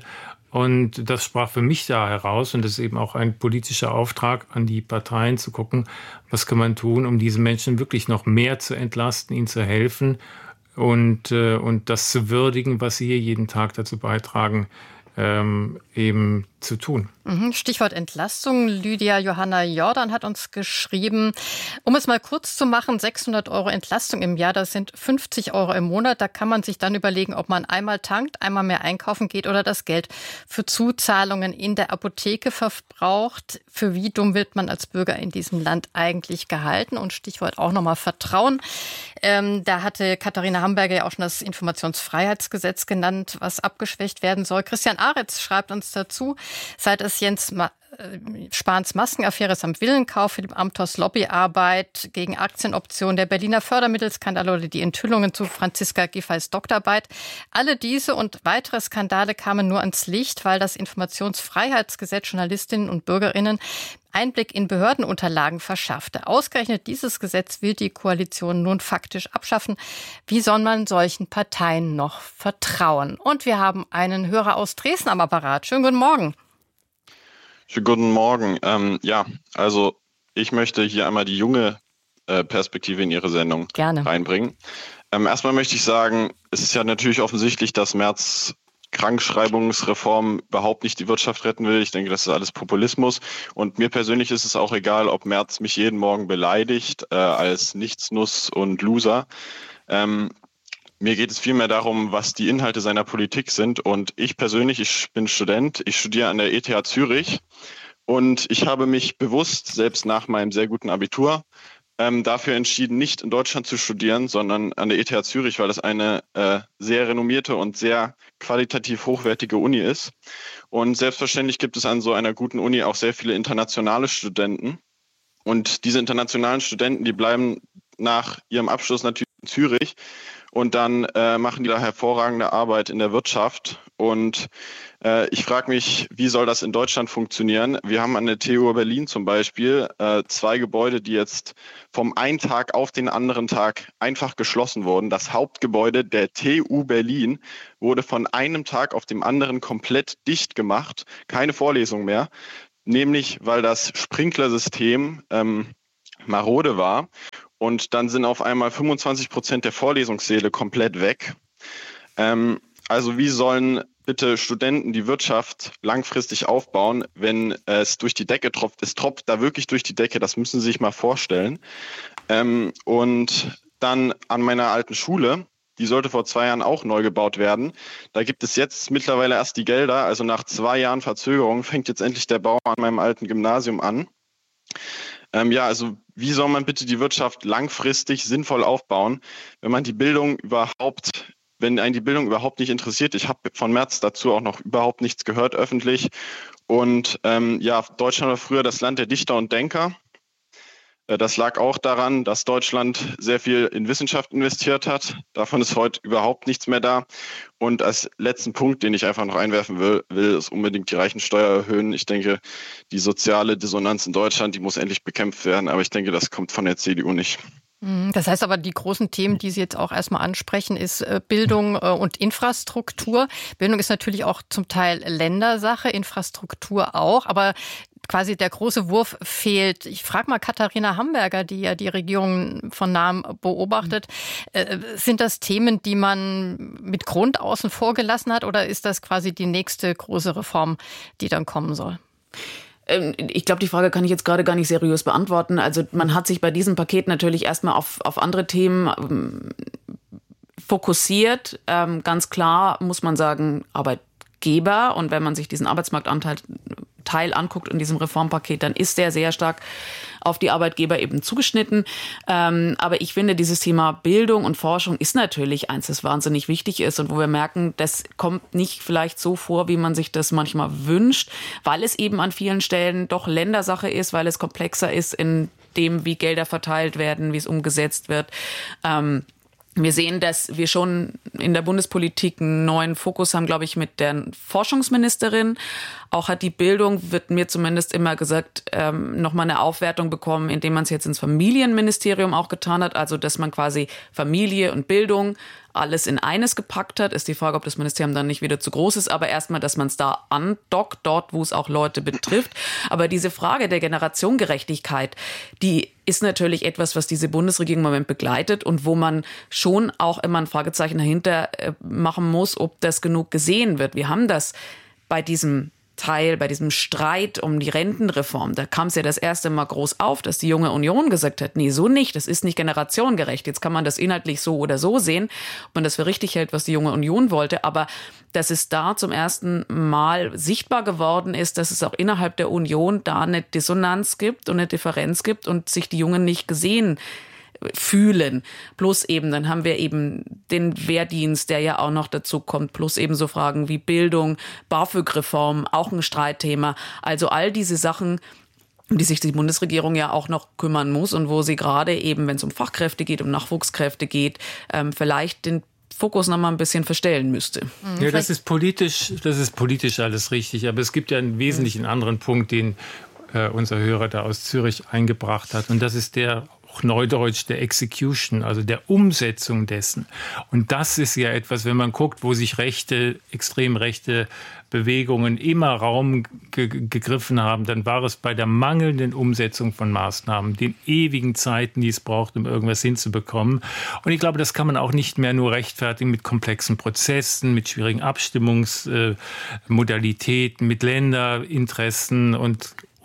Und das sprach für mich da heraus, und das ist eben auch ein politischer Auftrag an die Parteien zu gucken, was kann man tun, um diese Menschen wirklich noch mehr zu entlasten, ihnen zu helfen und, äh, und das zu würdigen, was sie hier jeden Tag dazu beitragen, ähm, eben zu tun. Stichwort Entlastung. Lydia Johanna Jordan hat uns geschrieben, um es mal kurz zu machen, sechshundert Euro Entlastung im Jahr, das sind fünfzig Euro im Monat. Da kann man sich dann überlegen, ob man einmal tankt, einmal mehr einkaufen geht oder das Geld für Zuzahlungen in der Apotheke verbraucht. Für wie dumm wird man als Bürger in diesem Land eigentlich gehalten? Und Stichwort auch nochmal Vertrauen. Ähm, da hatte Katharina Hamburger ja auch schon das Informationsfreiheitsgesetz genannt, was abgeschwächt werden soll. Christian Aretz schreibt uns dazu, seit es Jens Ma- Spahns Maskenaffäre samt Villenkauf, Philipp Amthors Lobbyarbeit gegen Aktienoptionen, der Berliner Fördermittelskandal oder die Enthüllungen zu Franziska Giffey's Doktorarbeit. Alle diese und weitere Skandale kamen nur ans Licht, weil das Informationsfreiheitsgesetz Journalistinnen und Bürgerinnen Einblick in Behördenunterlagen verschaffte. Ausgerechnet dieses Gesetz will die Koalition nun faktisch abschaffen. Wie soll man solchen Parteien noch vertrauen? Und wir haben einen Hörer aus Dresden am Apparat. Schönen guten Morgen. Schönen guten Morgen. Ähm, ja, also ich möchte hier einmal die junge äh, Perspektive in Ihre Sendung Gerne. reinbringen. Ähm, erstmal möchte ich sagen, es ist ja natürlich offensichtlich, dass Merz Krankschreibungsreform überhaupt nicht die Wirtschaft retten will. Ich denke, das ist alles Populismus. Und mir persönlich ist es auch egal, ob Merz mich jeden Morgen beleidigt äh, als Nichtsnuss und Loser. Ähm, Mir geht es vielmehr darum, was die Inhalte seiner Politik sind. Und ich persönlich, ich bin Student, ich studiere an der E T H Zürich. Und ich habe mich bewusst, selbst nach meinem sehr guten Abitur, ähm, dafür entschieden, nicht in Deutschland zu studieren, sondern an der E T H Zürich, weil das eine äh, sehr renommierte und sehr qualitativ hochwertige Uni ist. Und selbstverständlich gibt es an so einer guten Uni auch sehr viele internationale Studenten. Und diese internationalen Studenten, die bleiben nach ihrem Abschluss natürlich in Zürich und dann äh, machen die da hervorragende Arbeit in der Wirtschaft. Und äh, ich frage mich, wie soll das in Deutschland funktionieren? Wir haben an der T U Berlin zum Beispiel äh, zwei Gebäude, die jetzt vom einen Tag auf den anderen Tag einfach geschlossen wurden. Das Hauptgebäude der T U Berlin wurde von einem Tag auf den anderen komplett dicht gemacht, keine Vorlesung mehr, nämlich weil das Sprinklersystem ähm, marode war. Und dann sind auf einmal fünfundzwanzig Prozent der Vorlesungssäle komplett weg. Ähm, also wie sollen bitte Studenten die Wirtschaft langfristig aufbauen, wenn es durch die Decke tropft? Es tropft da wirklich durch die Decke, das müssen Sie sich mal vorstellen. Ähm, und dann an meiner alten Schule, die sollte vor zwei Jahren auch neu gebaut werden. Da gibt es jetzt mittlerweile erst die Gelder, also nach zwei Jahren Verzögerung fängt jetzt endlich der Bau an meinem alten Gymnasium an. Ähm, ja, also wie soll man bitte die Wirtschaft langfristig sinnvoll aufbauen, wenn man die Bildung überhaupt, wenn einen die Bildung überhaupt nicht interessiert? Ich habe von Merz dazu auch noch überhaupt nichts gehört öffentlich. Und ähm, ja, Deutschland war früher das Land der Dichter und Denker. Das lag auch daran, dass Deutschland sehr viel in Wissenschaft investiert hat. Davon ist heute überhaupt nichts mehr da. Und als letzten Punkt, den ich einfach noch einwerfen will, will ist unbedingt die Reichensteuer erhöhen. Ich denke, die soziale Dissonanz in Deutschland, die muss endlich bekämpft werden. Aber ich denke, das kommt von der C D U nicht. Das heißt aber, die großen Themen, die Sie jetzt auch erstmal ansprechen, ist Bildung und Infrastruktur. Bildung ist natürlich auch zum Teil Ländersache, Infrastruktur auch, aber quasi der große Wurf fehlt. Ich frage mal Katharina Hamburger, die ja die Regierung von nahem beobachtet. Äh, sind das Themen, die man mit Grund außen vor gelassen hat, oder ist das quasi die nächste große Reform, die dann kommen soll? Ich glaube, die Frage kann ich jetzt gerade gar nicht seriös beantworten. Also man hat sich bei diesem Paket natürlich erstmal auf, auf andere Themen ähm, fokussiert. Ähm, ganz klar muss man sagen, Arbeitgeber. Und wenn man sich diesen Arbeitsmarktanteil Teil anguckt in diesem Reformpaket, dann ist der sehr stark auf die Arbeitgeber eben zugeschnitten. Ähm, aber ich finde, dieses Thema Bildung und Forschung ist natürlich eins, das wahnsinnig wichtig ist und wo wir merken, das kommt nicht vielleicht so vor, wie man sich das manchmal wünscht, weil es eben an vielen Stellen doch Ländersache ist, weil es komplexer ist in dem, wie Gelder verteilt werden, wie es umgesetzt wird. Ähm, Wir sehen, dass wir schon in der Bundespolitik einen neuen Fokus haben, glaube ich, mit der Forschungsministerin. Auch hat die Bildung, wird mir zumindest immer gesagt, ähm, nochmal eine Aufwertung bekommen, indem man es jetzt ins Familienministerium auch getan hat. Also, dass man quasi Familie und Bildung alles in eines gepackt hat. Ist die Frage, ob das Ministerium dann nicht wieder zu groß ist. Aber erstmal, dass man es da andockt, dort, wo es auch Leute betrifft. Aber diese Frage der Generationengerechtigkeit, die ist natürlich etwas, was diese Bundesregierung im Moment begleitet und wo man schon auch immer ein Fragezeichen dahinter machen muss, ob das genug gesehen wird. Wir haben das bei diesem Teil, bei diesem Streit um die Rentenreform, da kam es ja das erste Mal groß auf, dass die Junge Union gesagt hat, nee, so nicht, das ist nicht generationengerecht. Jetzt kann man das inhaltlich so oder so sehen, ob man das für richtig hält, was die Junge Union wollte, aber dass es da zum ersten Mal sichtbar geworden ist, dass es auch innerhalb der Union da eine Dissonanz gibt und eine Differenz gibt und sich die Jungen nicht gesehen fühlen. Plus eben, dann haben wir eben den Wehrdienst, der ja auch noch dazu kommt, plus eben so Fragen wie Bildung, BAföG-Reform, auch ein Streitthema. Also all diese Sachen, um die sich die Bundesregierung ja auch noch kümmern muss und wo sie gerade eben, wenn es um Fachkräfte geht, um Nachwuchskräfte geht, ähm, vielleicht den Fokus noch mal ein bisschen verstellen müsste. Ja, das ist politisch, das ist politisch alles richtig. Aber es gibt ja einen wesentlichen anderen Punkt, den äh, unser Hörer da aus Zürich eingebracht hat. Und das ist der Neudeutsch der Execution, also der Umsetzung dessen. Und das ist ja etwas, wenn man guckt, wo sich rechte, extrem rechte Bewegungen immer Raum ge- gegriffen haben, dann war es bei der mangelnden Umsetzung von Maßnahmen, den ewigen Zeiten, die es braucht, um irgendwas hinzubekommen. Und ich glaube, das kann man auch nicht mehr nur rechtfertigen mit komplexen Prozessen, mit schwierigen Abstimmungsmodalitäten, äh, mit Länderinteressen und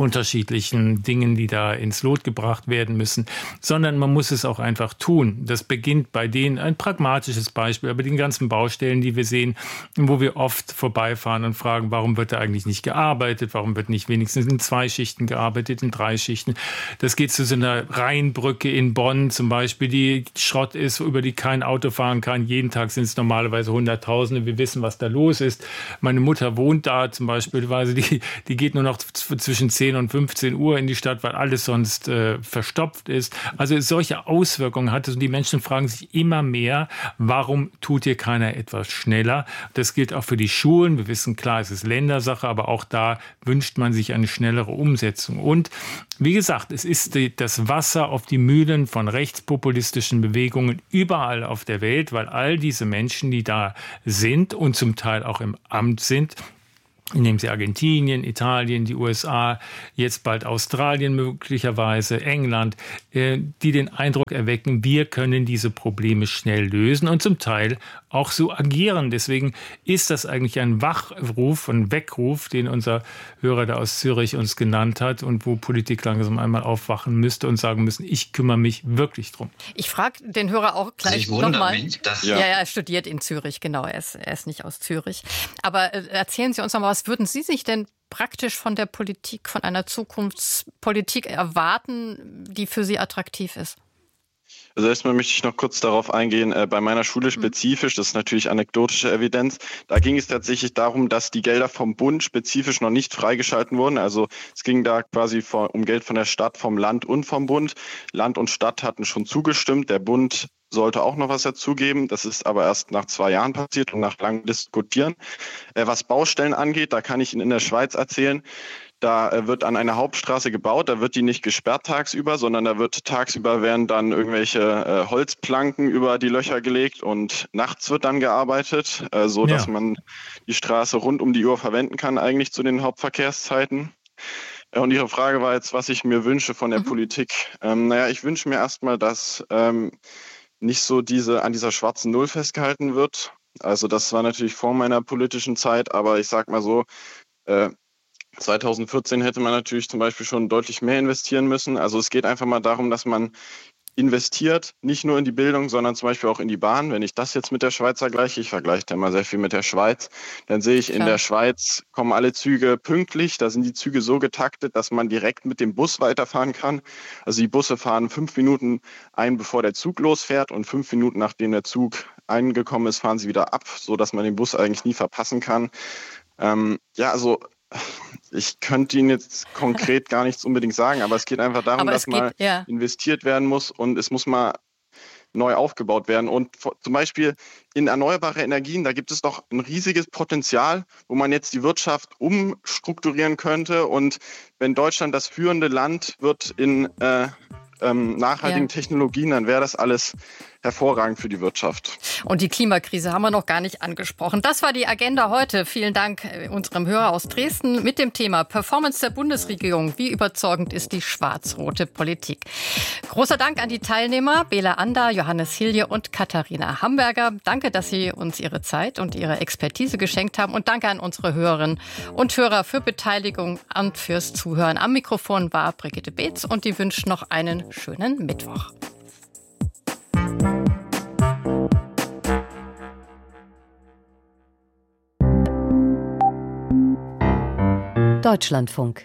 unterschiedlichen Dingen, die da ins Lot gebracht werden müssen, sondern man muss es auch einfach tun. Das beginnt bei denen, ein pragmatisches Beispiel, bei den ganzen Baustellen, die wir sehen, wo wir oft vorbeifahren und fragen, warum wird da eigentlich nicht gearbeitet, warum wird nicht wenigstens in zwei Schichten gearbeitet, in drei Schichten. Das geht zu so einer Rheinbrücke in Bonn zum Beispiel, die Schrott ist, über die kein Auto fahren kann. Jeden Tag sind es normalerweise Hunderttausende. Wir wissen, was da los ist. Meine Mutter wohnt da zum Beispiel, die, die geht nur noch zwischen zehn und fünfzehn Uhr in die Stadt, weil alles sonst äh, verstopft ist. Also solche Auswirkungen hat es und die Menschen fragen sich immer mehr, warum tut hier keiner etwas schneller? Das gilt auch für die Schulen. Wir wissen, klar, es ist Ländersache, aber auch da wünscht man sich eine schnellere Umsetzung. Und wie gesagt, es ist die, das Wasser auf die Mühlen von rechtspopulistischen Bewegungen überall auf der Welt, weil all diese Menschen, die da sind und zum Teil auch im Amt sind, nehmen Sie Argentinien, Italien, die U S A, jetzt bald Australien möglicherweise, England, die den Eindruck erwecken, wir können diese Probleme schnell lösen und zum Teil auch so agieren. Deswegen ist das eigentlich ein Wachruf, ein Weckruf, den unser Hörer da aus Zürich uns genannt hat und wo Politik langsam einmal aufwachen müsste und sagen müssen, ich kümmere mich wirklich drum. Ich frage den Hörer auch gleich nochmal. Ja. ja, ja, er studiert in Zürich, genau, er ist, er ist nicht aus Zürich. Aber äh, erzählen Sie uns noch mal, was würden Sie sich denn praktisch von der Politik, von einer Zukunftspolitik erwarten, die für Sie attraktiv ist? Also erstmal möchte ich noch kurz darauf eingehen, äh, bei meiner Schule spezifisch, das ist natürlich anekdotische Evidenz, da ging es tatsächlich darum, dass die Gelder vom Bund spezifisch noch nicht freigeschalten wurden. Also es ging da quasi vor, um Geld von der Stadt, vom Land und vom Bund. Land und Stadt hatten schon zugestimmt, der Bund sollte auch noch was dazugeben. Das ist aber erst nach zwei Jahren passiert und nach langem Diskutieren. Äh, was Baustellen angeht, da kann ich Ihnen in der Schweiz erzählen, da wird an einer Hauptstraße gebaut, da wird die nicht gesperrt tagsüber, sondern da wird tagsüber werden dann irgendwelche äh, Holzplanken über die Löcher gelegt und nachts wird dann gearbeitet, äh, so dass ja. man die Straße rund um die Uhr verwenden kann, eigentlich zu den Hauptverkehrszeiten. Äh, und Ihre Frage war jetzt, was ich mir wünsche von der mhm. Politik. Ähm, naja, ich wünsche mir erstmal, dass ähm, nicht so diese an dieser schwarzen Null festgehalten wird. Also das war natürlich vor meiner politischen Zeit, aber ich sag mal so, äh, zweitausendvierzehn hätte man natürlich zum Beispiel schon deutlich mehr investieren müssen. Also es geht einfach mal darum, dass man investiert, nicht nur in die Bildung, sondern zum Beispiel auch in die Bahn. Wenn ich das jetzt mit der Schweiz vergleiche, ich vergleiche da mal sehr viel mit der Schweiz, dann sehe ich, Klar. in der Schweiz kommen alle Züge pünktlich. Da sind die Züge so getaktet, dass man direkt mit dem Bus weiterfahren kann. Also die Busse fahren fünf Minuten ein, bevor der Zug losfährt und fünf Minuten, nachdem der Zug eingekommen ist, fahren sie wieder ab, sodass man den Bus eigentlich nie verpassen kann. Ähm, ja, also ich könnte Ihnen jetzt konkret gar nichts unbedingt sagen, aber es geht einfach darum, dass geht, mal ja. investiert werden muss und es muss mal neu aufgebaut werden. Und zum Beispiel in erneuerbare Energien, da gibt es doch ein riesiges Potenzial, wo man jetzt die Wirtschaft umstrukturieren könnte. Und wenn Deutschland das führende Land wird in äh, ähm, nachhaltigen ja. Technologien, dann wäre das alles hervorragend für die Wirtschaft. Und die Klimakrise haben wir noch gar nicht angesprochen. Das war die Agenda heute. Vielen Dank unserem Hörer aus Dresden mit dem Thema Performance der Bundesregierung. Wie überzeugend ist die schwarz-rote Politik? Großer Dank an die Teilnehmer Bela Ander, Johannes Hilje und Katharina Hamburger. Danke, dass Sie uns Ihre Zeit und Ihre Expertise geschenkt haben. Und danke an unsere Hörerinnen und Hörer für Beteiligung und fürs Zuhören. Am Mikrofon war Brigitte Beetz und die wünscht noch einen schönen Mittwoch. Deutschlandfunk.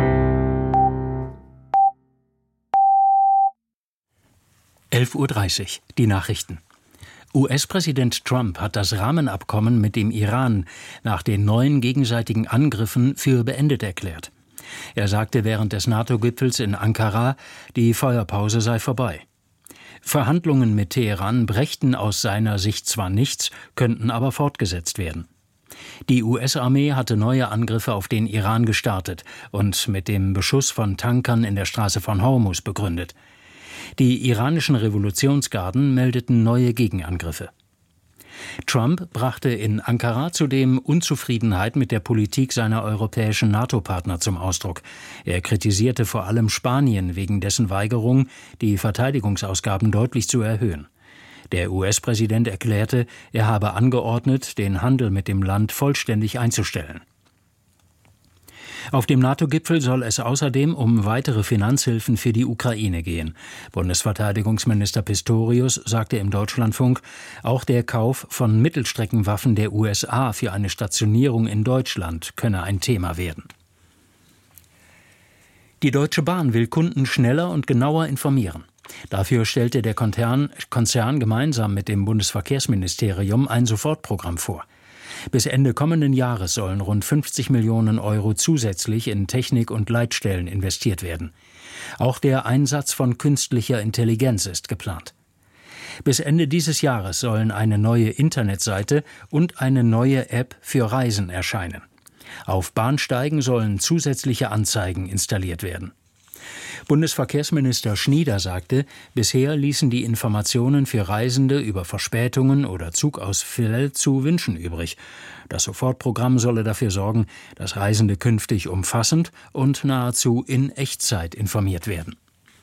elf Uhr dreißig, die Nachrichten. U S-Präsident Trump hat das Rahmenabkommen mit dem Iran nach den neuen gegenseitigen Angriffen für beendet erklärt. Er sagte während des NATO-Gipfels in Ankara, die Feuerpause sei vorbei. Verhandlungen mit Teheran brächten aus seiner Sicht zwar nichts, könnten aber fortgesetzt werden. Die U S-Armee hatte neue Angriffe auf den Iran gestartet und mit dem Beschuss von Tankern in der Straße von Hormuz begründet. Die iranischen Revolutionsgarden meldeten neue Gegenangriffe. Trump brachte in Ankara zudem Unzufriedenheit mit der Politik seiner europäischen NATO-Partner zum Ausdruck. Er kritisierte vor allem Spanien wegen dessen Weigerung, die Verteidigungsausgaben deutlich zu erhöhen. Der U S-Präsident erklärte, er habe angeordnet, den Handel mit dem Land vollständig einzustellen. Auf dem NATO-Gipfel soll es außerdem um weitere Finanzhilfen für die Ukraine gehen. Bundesverteidigungsminister Pistorius sagte im Deutschlandfunk, auch der Kauf von Mittelstreckenwaffen der U S A für eine Stationierung in Deutschland könne ein Thema werden. Die Deutsche Bahn will Kunden schneller und genauer informieren. Dafür stellte der Konzern, Konzern gemeinsam mit dem Bundesverkehrsministerium ein Sofortprogramm vor. Bis Ende kommenden Jahres sollen rund fünfzig Millionen Euro zusätzlich in Technik und Leitstellen investiert werden. Auch der Einsatz von künstlicher Intelligenz ist geplant. Bis Ende dieses Jahres sollen eine neue Internetseite und eine neue App für Reisen erscheinen. Auf Bahnsteigen sollen zusätzliche Anzeigen installiert werden. Bundesverkehrsminister Schnieder sagte, bisher ließen die Informationen für Reisende über Verspätungen oder Zugausfälle zu wünschen übrig. Das Sofortprogramm solle dafür sorgen, dass Reisende künftig umfassend und nahezu in Echtzeit informiert werden.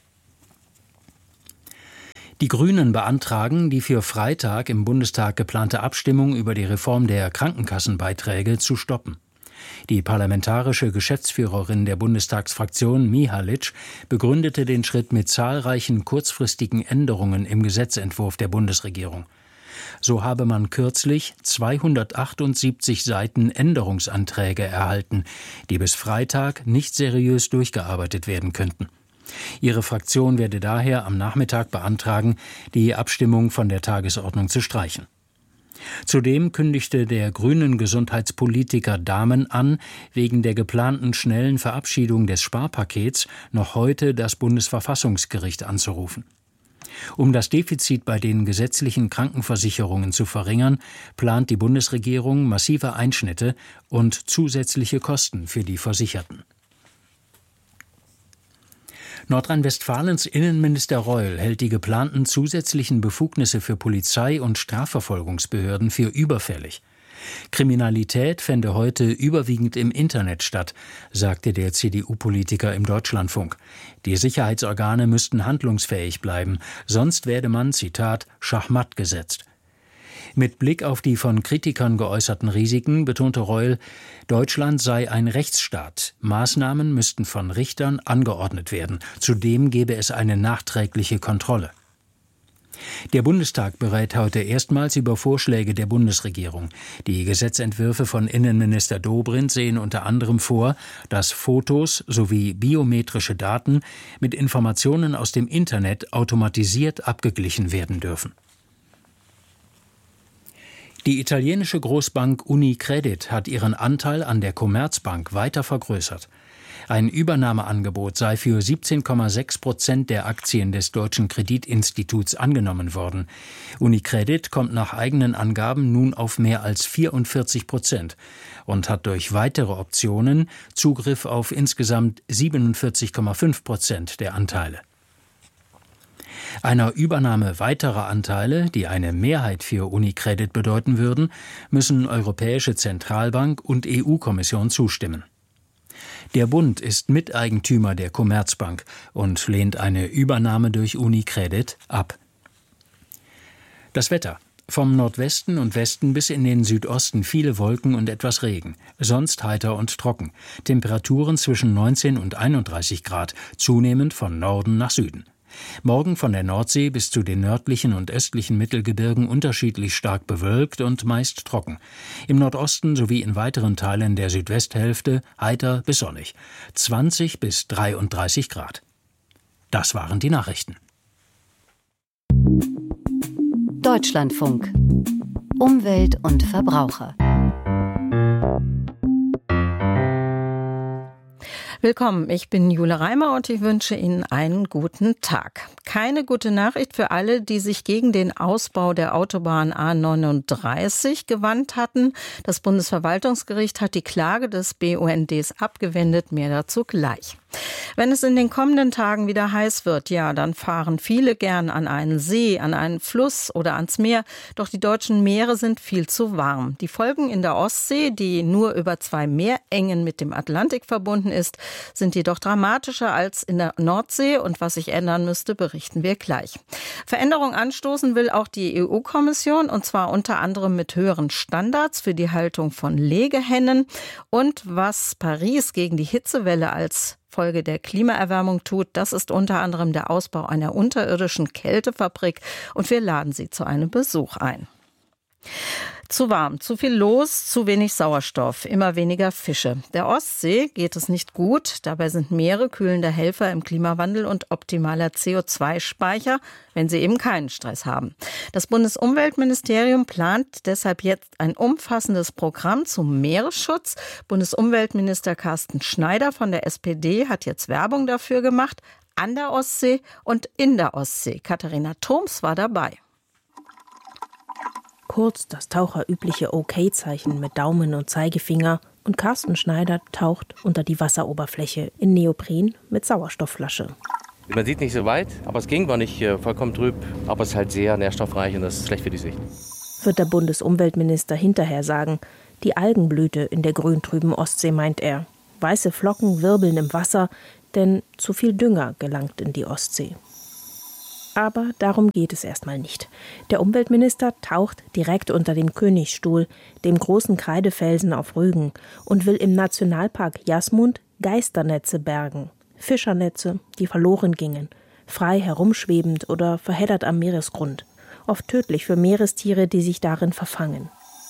Die Grünen beantragen, die für Freitag im Bundestag geplante Abstimmung über die Reform der Krankenkassenbeiträge zu stoppen. Die parlamentarische Geschäftsführerin der Bundestagsfraktion Mihalic begründete den Schritt mit zahlreichen kurzfristigen Änderungen im Gesetzentwurf der Bundesregierung. So habe man kürzlich zweihundertachtundsiebzig Seiten Änderungsanträge erhalten, die bis Freitag nicht seriös durchgearbeitet werden könnten. Ihre Fraktion werde daher am Nachmittag beantragen, die Abstimmung von der Tagesordnung zu streichen. Zudem kündigte der grünen Gesundheitspolitiker Dahmen an, wegen der geplanten schnellen Verabschiedung des Sparpakets noch heute das Bundesverfassungsgericht anzurufen. Um das Defizit bei den gesetzlichen Krankenversicherungen zu verringern, plant die Bundesregierung massive Einschnitte und zusätzliche Kosten für die Versicherten. Nordrhein-Westfalens Innenminister Reul hält die geplanten zusätzlichen Befugnisse für Polizei und Strafverfolgungsbehörden für überfällig. Kriminalität fände heute überwiegend im Internet statt, sagte der C D U-Politiker im Deutschlandfunk. Die Sicherheitsorgane müssten handlungsfähig bleiben, sonst werde man, Zitat, Schachmatt gesetzt. Mit Blick auf die von Kritikern geäußerten Risiken betonte Reul, Deutschland sei ein Rechtsstaat. Maßnahmen müssten von Richtern angeordnet werden. Zudem gebe es eine nachträgliche Kontrolle. Der Bundestag berät heute erstmals über Vorschläge der Bundesregierung. Die Gesetzentwürfe von Innenminister Dobrindt sehen unter anderem vor, dass Fotos sowie biometrische Daten mit Informationen aus dem Internet automatisiert abgeglichen werden dürfen. Die italienische Großbank Unicredit hat ihren Anteil an der Commerzbank weiter vergrößert. Ein Übernahmeangebot sei für siebzehn Komma sechs Prozent der Aktien des deutschen Kreditinstituts angenommen worden. Unicredit kommt nach eigenen Angaben nun auf mehr als vierundvierzig Prozent und hat durch weitere Optionen Zugriff auf insgesamt siebenundvierzig Komma fünf Prozent der Anteile. Einer Übernahme weiterer Anteile, die eine Mehrheit für Unicredit bedeuten würden, müssen Europäische Zentralbank und E U-Kommission zustimmen. Der Bund ist Miteigentümer der Commerzbank und lehnt eine Übernahme durch Unicredit ab. Das Wetter. Vom Nordwesten und Westen bis in den Südosten viele Wolken und etwas Regen. Sonst heiter und trocken. Temperaturen zwischen neunzehn und einunddreißig Grad, zunehmend von Norden nach Süden. Morgen von der Nordsee bis zu den nördlichen und östlichen Mittelgebirgen unterschiedlich stark bewölkt und meist trocken. Im Nordosten sowie in weiteren Teilen der Südwesthälfte heiter bis sonnig. zwanzig bis dreiunddreißig Grad. Das waren die Nachrichten. Deutschlandfunk. Umwelt und Verbraucher. Willkommen, ich bin Jule Reimer und ich wünsche Ihnen einen guten Tag. Keine gute Nachricht für alle, die sich gegen den Ausbau der Autobahn A neununddreißig gewandt hatten. Das Bundesverwaltungsgericht hat die Klage des B U N Ds abgewendet, mehr dazu gleich. Wenn es in den kommenden Tagen wieder heiß wird, ja, dann fahren viele gern an einen See, an einen Fluss oder ans Meer. Doch die deutschen Meere sind viel zu warm. Die Folgen in der Ostsee, die nur über zwei Meerengen mit dem Atlantik verbunden ist, sind jedoch dramatischer als in der Nordsee. Und was sich ändern müsste, berichten wir gleich. Veränderung anstoßen will auch die E U-Kommission, und zwar unter anderem mit höheren Standards für die Haltung von Legehennen. Und was Paris gegen die Hitzewelle als Folge der Klimaerwärmung tut, das ist unter anderem der Ausbau einer unterirdischen Kältefabrik, und wir laden Sie zu einem Besuch ein. Zu warm, zu viel los, zu wenig Sauerstoff, immer weniger Fische. Der Ostsee geht es nicht gut. Dabei sind Meere kühlende Helfer im Klimawandel und optimaler C O zwei Speicher, wenn sie eben keinen Stress haben. Das Bundesumweltministerium plant deshalb jetzt ein umfassendes Programm zum Meeresschutz. Bundesumweltminister Carsten Schneider von der S P D hat jetzt Werbung dafür gemacht, an der Ostsee und in der Ostsee. Katharina Thoms war dabei. Kurz das taucherübliche Okay-Zeichen mit Daumen und Zeigefinger, und Carsten Schneider taucht unter die Wasseroberfläche in Neopren mit Sauerstoffflasche. Man sieht nicht so weit, aber es ging war nicht vollkommen trüb, aber es ist halt sehr nährstoffreich und das ist schlecht für die Sicht. Wird der Bundesumweltminister hinterher sagen. Die Algenblüte in der grüntrüben Ostsee, meint er. Weiße Flocken wirbeln im Wasser, denn zu viel Dünger gelangt in die Ostsee. Aber darum geht es erstmal nicht. Der Umweltminister taucht direkt unter dem Königsstuhl, dem großen Kreidefelsen auf Rügen, und will im Nationalpark Jasmund Geisternetze bergen. Fischernetze, die verloren gingen, frei herumschwebend oder verheddert am Meeresgrund. Oft tödlich für Meerestiere, die sich darin verfangen.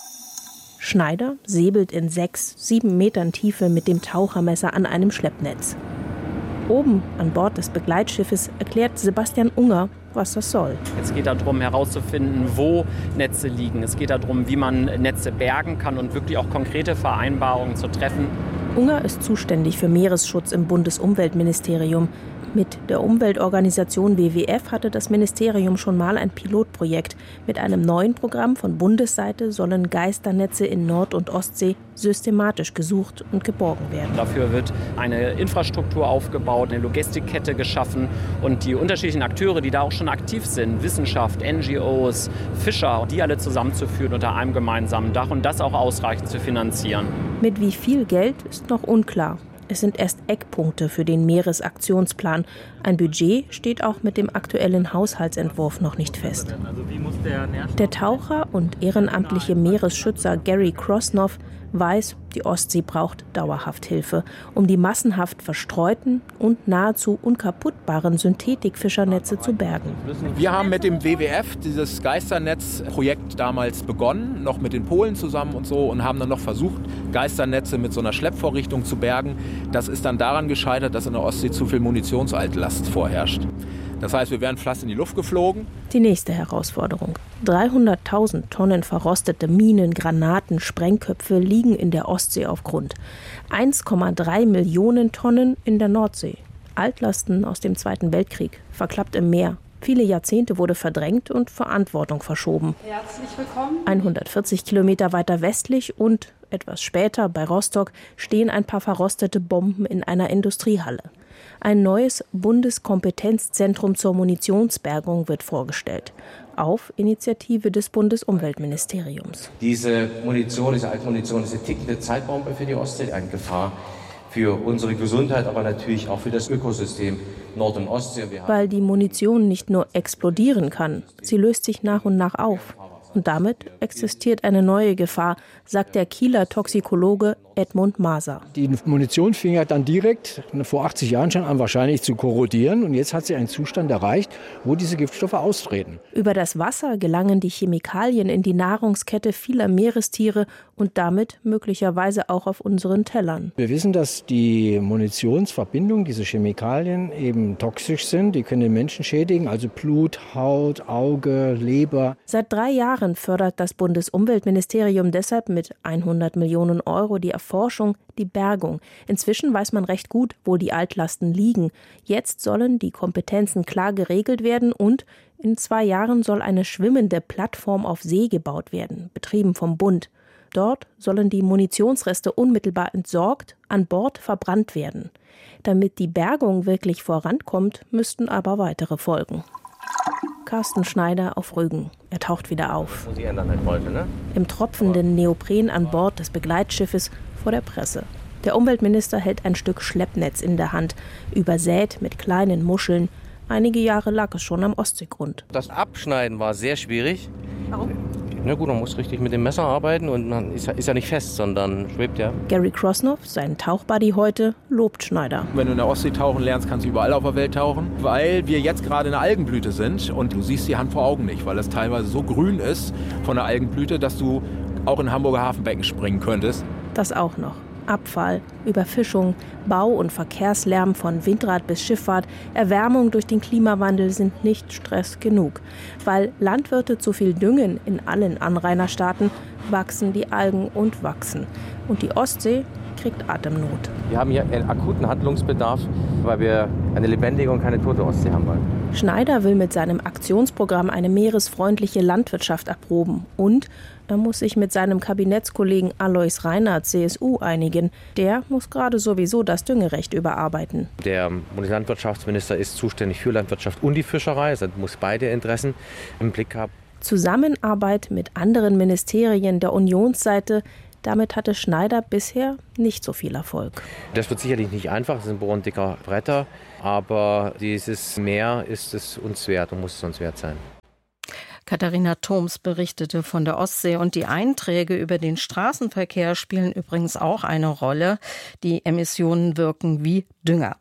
Schneider säbelt in sechs, sieben Metern Tiefe mit dem Tauchermesser an einem Schleppnetz. Oben an Bord des Begleitschiffes erklärt Sebastian Unger, was das soll. Es geht darum, herauszufinden, wo Netze liegen. Es geht darum, wie man Netze bergen kann und wirklich auch konkrete Vereinbarungen zu treffen. Unger ist zuständig für Meeresschutz im Bundesumweltministerium. Mit der Umweltorganisation W W F hatte das Ministerium schon mal ein Pilotprojekt. Mit einem neuen Programm von Bundesseite sollen Geisternetze in Nord- und Ostsee systematisch gesucht und geborgen werden. Dafür wird eine Infrastruktur aufgebaut, eine Logistikkette geschaffen, und die unterschiedlichen Akteure, die da auch schon aktiv sind, Wissenschaft, N G Os, Fischer, die alle zusammenzuführen unter einem gemeinsamen Dach und das auch ausreichend zu finanzieren. Mit wie viel Geld ist noch unklar. Es sind erst Eckpunkte für den Meeresaktionsplan. Ein Budget steht auch mit dem aktuellen Haushaltsentwurf noch nicht fest. Der Taucher und ehrenamtliche Meeresschützer Gary Krosnoff weiß, die Ostsee braucht dauerhaft Hilfe, um die massenhaft verstreuten und nahezu unkaputtbaren Synthetikfischernetze zu bergen. Wir haben mit dem W W F dieses Geisternetz-Projekt damals begonnen, noch mit den Polen zusammen und so, und haben dann noch versucht, Geisternetze mit so einer Schleppvorrichtung zu bergen. Das ist dann daran gescheitert, dass in der Ostsee zu viel Munitionsaltlast vorherrscht. Das heißt, wir wären fast in die Luft geflogen. Die nächste Herausforderung. dreihunderttausend Tonnen verrostete Minen, Granaten, Sprengköpfe liegen in der Ostsee auf Grund. eins Komma drei Millionen Tonnen in der Nordsee. Altlasten aus dem Zweiten Weltkrieg, verklappt im Meer. Viele Jahrzehnte wurde verdrängt und Verantwortung verschoben. Herzlich willkommen. hundertvierzig Kilometer weiter westlich und etwas später bei Rostock stehen ein paar verrostete Bomben in einer Industriehalle. Ein neues Bundeskompetenzzentrum zur Munitionsbergung wird vorgestellt, auf Initiative des Bundesumweltministeriums. Diese Munition, diese alte Munition, ist eine tickende Zeitbombe für die Ostsee, eine Gefahr für unsere Gesundheit, aber natürlich auch für das Ökosystem Nord- und Ostsee. Weil die Munition nicht nur explodieren kann, sie löst sich nach und nach auf. Und damit existiert eine neue Gefahr, sagt der Kieler Toxikologe Edmund Maser. Die Munition fing ja dann direkt vor achtzig Jahren schon an, wahrscheinlich zu korrodieren. Und jetzt hat sie einen Zustand erreicht, wo diese Giftstoffe austreten. Über das Wasser gelangen die Chemikalien in die Nahrungskette vieler Meerestiere und damit möglicherweise auch auf unseren Tellern. Wir wissen, dass die Munitionsverbindungen, diese Chemikalien, eben toxisch sind. Die können den Menschen schädigen, also Blut, Haut, Auge, Leber. Seit drei Jahren fördert das Bundesumweltministerium deshalb mit hundert Millionen Euro die Erforschung, die Bergung. Inzwischen weiß man recht gut, wo die Altlasten liegen. Jetzt sollen die Kompetenzen klar geregelt werden und in zwei Jahren soll eine schwimmende Plattform auf See gebaut werden, betrieben vom Bund. Dort sollen die Munitionsreste unmittelbar entsorgt, an Bord verbrannt werden. Damit die Bergung wirklich vorankommt, müssten aber weitere folgen. Carsten Schneider auf Rügen. Er taucht wieder auf. Muss ich ändern halt heute, ne? Im tropfenden Neopren an Bord des Begleitschiffes vor der Presse. Der Umweltminister hält ein Stück Schleppnetz in der Hand, übersät mit kleinen Muscheln. Einige Jahre lag es schon am Ostseegrund. Das Abschneiden war sehr schwierig. Warum? Na gut, man muss richtig mit dem Messer arbeiten und man ist, ist ja nicht fest, sondern schwebt ja. Gary Krosnoff, sein Tauchbuddy heute, lobt Schneider. Wenn du in der Ostsee tauchen lernst, kannst du überall auf der Welt tauchen, weil wir jetzt gerade in der Algenblüte sind und du siehst die Hand vor Augen nicht, weil es teilweise so grün ist von der Algenblüte, dass du auch in Hamburger Hafenbecken springen könntest. Das auch noch. Abfall, Überfischung, Bau- und Verkehrslärm von Windrad bis Schifffahrt, Erwärmung durch den Klimawandel sind nicht Stress genug. Weil Landwirte zu viel düngen in allen Anrainerstaaten, wachsen die Algen und wachsen. Und die Ostsee kriegt Atemnot. Wir haben hier einen akuten Handlungsbedarf, weil wir eine lebendige und keine tote Ostsee haben wollen. Schneider will mit seinem Aktionsprogramm eine meeresfreundliche Landwirtschaft erproben. Und er muss sich mit seinem Kabinettskollegen Alois Reinert, C S U, einigen. Der muss gerade sowieso das Düngerecht überarbeiten. Der Bundeslandwirtschaftsminister ist zuständig für Landwirtschaft und die Fischerei. Also muss beide Interessen im Blick haben. Zusammenarbeit mit anderen Ministerien der Unionsseite, damit hatte Schneider bisher nicht so viel Erfolg. Das wird sicherlich nicht einfach, das sind Bohren dicker Bretter, aber dieses Meer ist es uns wert und muss es uns wert sein. Katharina Thoms berichtete von der Ostsee und die Einträge über den Straßenverkehr spielen übrigens auch eine Rolle. Die Emissionen wirken wie Dünger.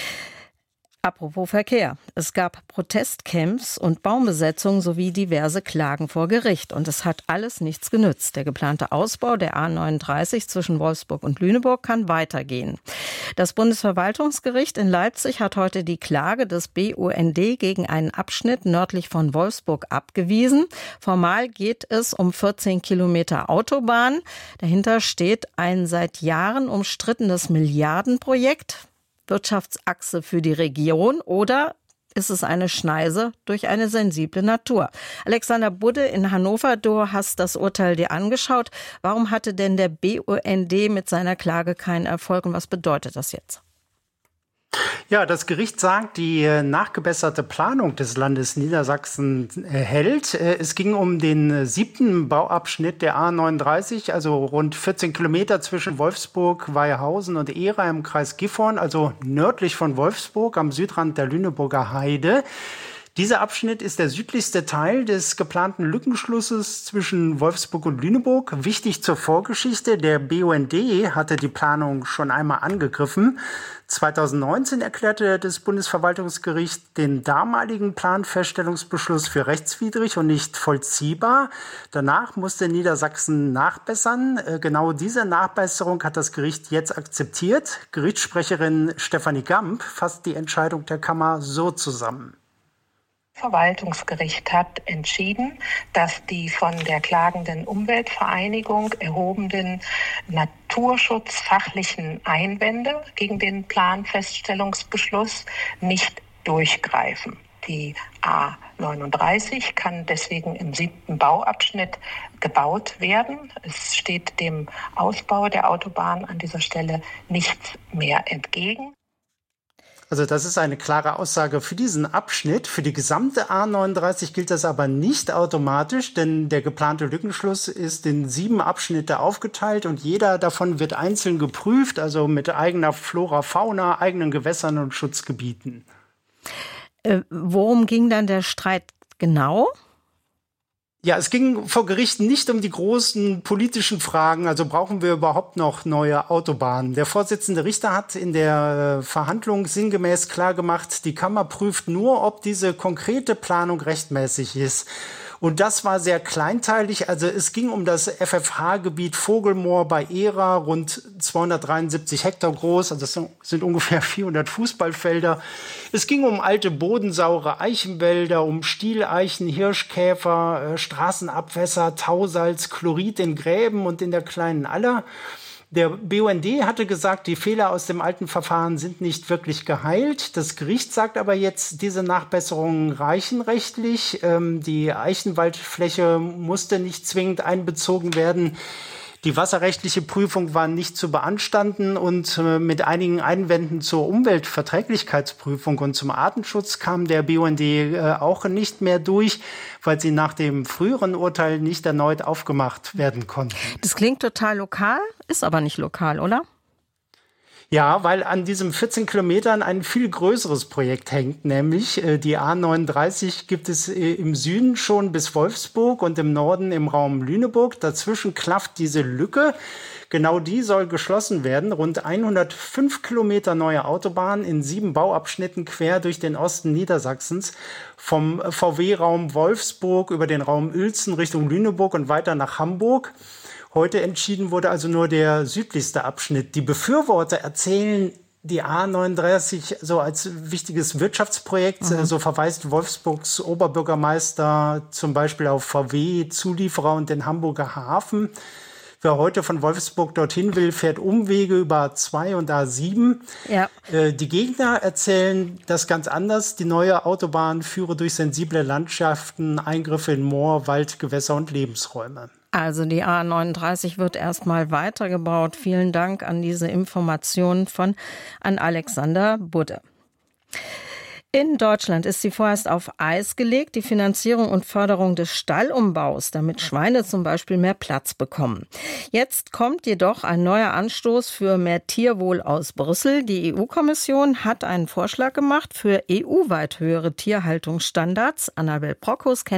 Apropos Verkehr. Es gab Protestcamps und Baumbesetzungen sowie diverse Klagen vor Gericht. Und es hat alles nichts genützt. Der geplante Ausbau der A neununddreißig zwischen Wolfsburg und Lüneburg kann weitergehen. Das Bundesverwaltungsgericht in Leipzig hat heute die Klage des B U N D gegen einen Abschnitt nördlich von Wolfsburg abgewiesen. Formal geht es um vierzehn Kilometer Autobahn. Dahinter steht ein seit Jahren umstrittenes Milliardenprojekt. Wirtschaftsachse für die Region oder ist es eine Schneise durch eine sensible Natur? Alexander Budde in Hannover, du hast das Urteil dir angeschaut. Warum hatte denn der B U N D mit seiner Klage keinen Erfolg und was bedeutet das jetzt? Ja, das Gericht sagt, die nachgebesserte Planung des Landes Niedersachsen hält. Es ging um den siebten Bauabschnitt der A neununddreißig, also rund vierzehn Kilometer zwischen Wolfsburg, Weihausen und Ehra im Kreis Gifhorn, also nördlich von Wolfsburg am Südrand der Lüneburger Heide. Dieser Abschnitt ist der südlichste Teil des geplanten Lückenschlusses zwischen Wolfsburg und Lüneburg. Wichtig zur Vorgeschichte, der B U N D hatte die Planung schon einmal angegriffen. zweitausendneunzehn erklärte das Bundesverwaltungsgericht den damaligen Planfeststellungsbeschluss für rechtswidrig und nicht vollziehbar. Danach musste Niedersachsen nachbessern. Genau diese Nachbesserung hat das Gericht jetzt akzeptiert. Gerichtssprecherin Stefanie Gamp fasst die Entscheidung der Kammer so zusammen. Verwaltungsgericht hat entschieden, dass die von der klagenden Umweltvereinigung erhobenen naturschutzfachlichen Einwände gegen den Planfeststellungsbeschluss nicht durchgreifen. Die A neununddreißig kann deswegen im siebten Bauabschnitt gebaut werden. Es steht dem Ausbau der Autobahn an dieser Stelle nichts mehr entgegen. Also das ist eine klare Aussage für diesen Abschnitt. Für die gesamte A neununddreißig gilt das aber nicht automatisch, denn der geplante Lückenschluss ist in sieben Abschnitte aufgeteilt und jeder davon wird einzeln geprüft, also mit eigener Flora, Fauna, eigenen Gewässern und Schutzgebieten. Äh, worum ging dann der Streit genau? Ja, es ging vor Gericht nicht um die großen politischen Fragen, also brauchen wir überhaupt noch neue Autobahnen. Der Vorsitzende Richter hat in der Verhandlung sinngemäß klargemacht, die Kammer prüft nur, ob diese konkrete Planung rechtmäßig ist. Und das war sehr kleinteilig. Also es ging um das F F H-Gebiet Vogelmoor bei Ehra, rund zweihundertdreiundsiebzig Hektar groß. Also das sind ungefähr vierhundert Fußballfelder. Es ging um alte bodensaure Eichenwälder, um Stieleichen, Hirschkäfer, Straßenabwässer, Tausalz, Chlorid in Gräben und in der Kleinen Aller. Der B U N D hatte gesagt, die Fehler aus dem alten Verfahren sind nicht wirklich geheilt. Das Gericht sagt aber jetzt, diese Nachbesserungen reichen rechtlich. Ähm, die Eichenwaldfläche musste nicht zwingend einbezogen werden. Die wasserrechtliche Prüfung war nicht zu beanstanden und äh, mit einigen Einwänden zur Umweltverträglichkeitsprüfung und zum Artenschutz kam der B U N D äh, auch nicht mehr durch, weil sie nach dem früheren Urteil nicht erneut aufgemacht werden konnten. Das klingt total lokal, ist aber nicht lokal, oder? Ja, weil an diesen vierzehn Kilometern ein viel größeres Projekt hängt, nämlich äh, die A neununddreißig gibt es äh, im Süden schon bis Wolfsburg und im Norden im Raum Lüneburg. Dazwischen klafft diese Lücke. Genau die soll geschlossen werden. Rund hundertfünf Kilometer neue Autobahn in sieben Bauabschnitten quer durch den Osten Niedersachsens. Vom V W-Raum Wolfsburg über den Raum Uelzen Richtung Lüneburg und weiter nach Hamburg. Heute entschieden wurde also nur der südlichste Abschnitt. Die Befürworter erzählen die A neununddreißig so als wichtiges Wirtschaftsprojekt. Mhm. So verweist Wolfsburgs Oberbürgermeister zum Beispiel auf V W-Zulieferer und den Hamburger Hafen. Wer heute von Wolfsburg dorthin will, fährt Umwege über A zwei und A sieben. Ja. Äh, die Gegner erzählen das ganz anders. Die neue Autobahn führe durch sensible Landschaften, Eingriffe in Moor, Wald, Gewässer und Lebensräume. Also die A neununddreißig wird erstmal weitergebaut. Vielen Dank an diese Informationen von an Alexander Budde. In Deutschland ist sie vorerst auf Eis gelegt, die Finanzierung und Förderung des Stallumbaus, damit Schweine zum Beispiel mehr Platz bekommen. Jetzt kommt jedoch ein neuer Anstoß für mehr Tierwohl aus Brüssel. Die E U-Kommission hat einen Vorschlag gemacht für E U-weit höhere Tierhaltungsstandards. Annabel Prokkus kennt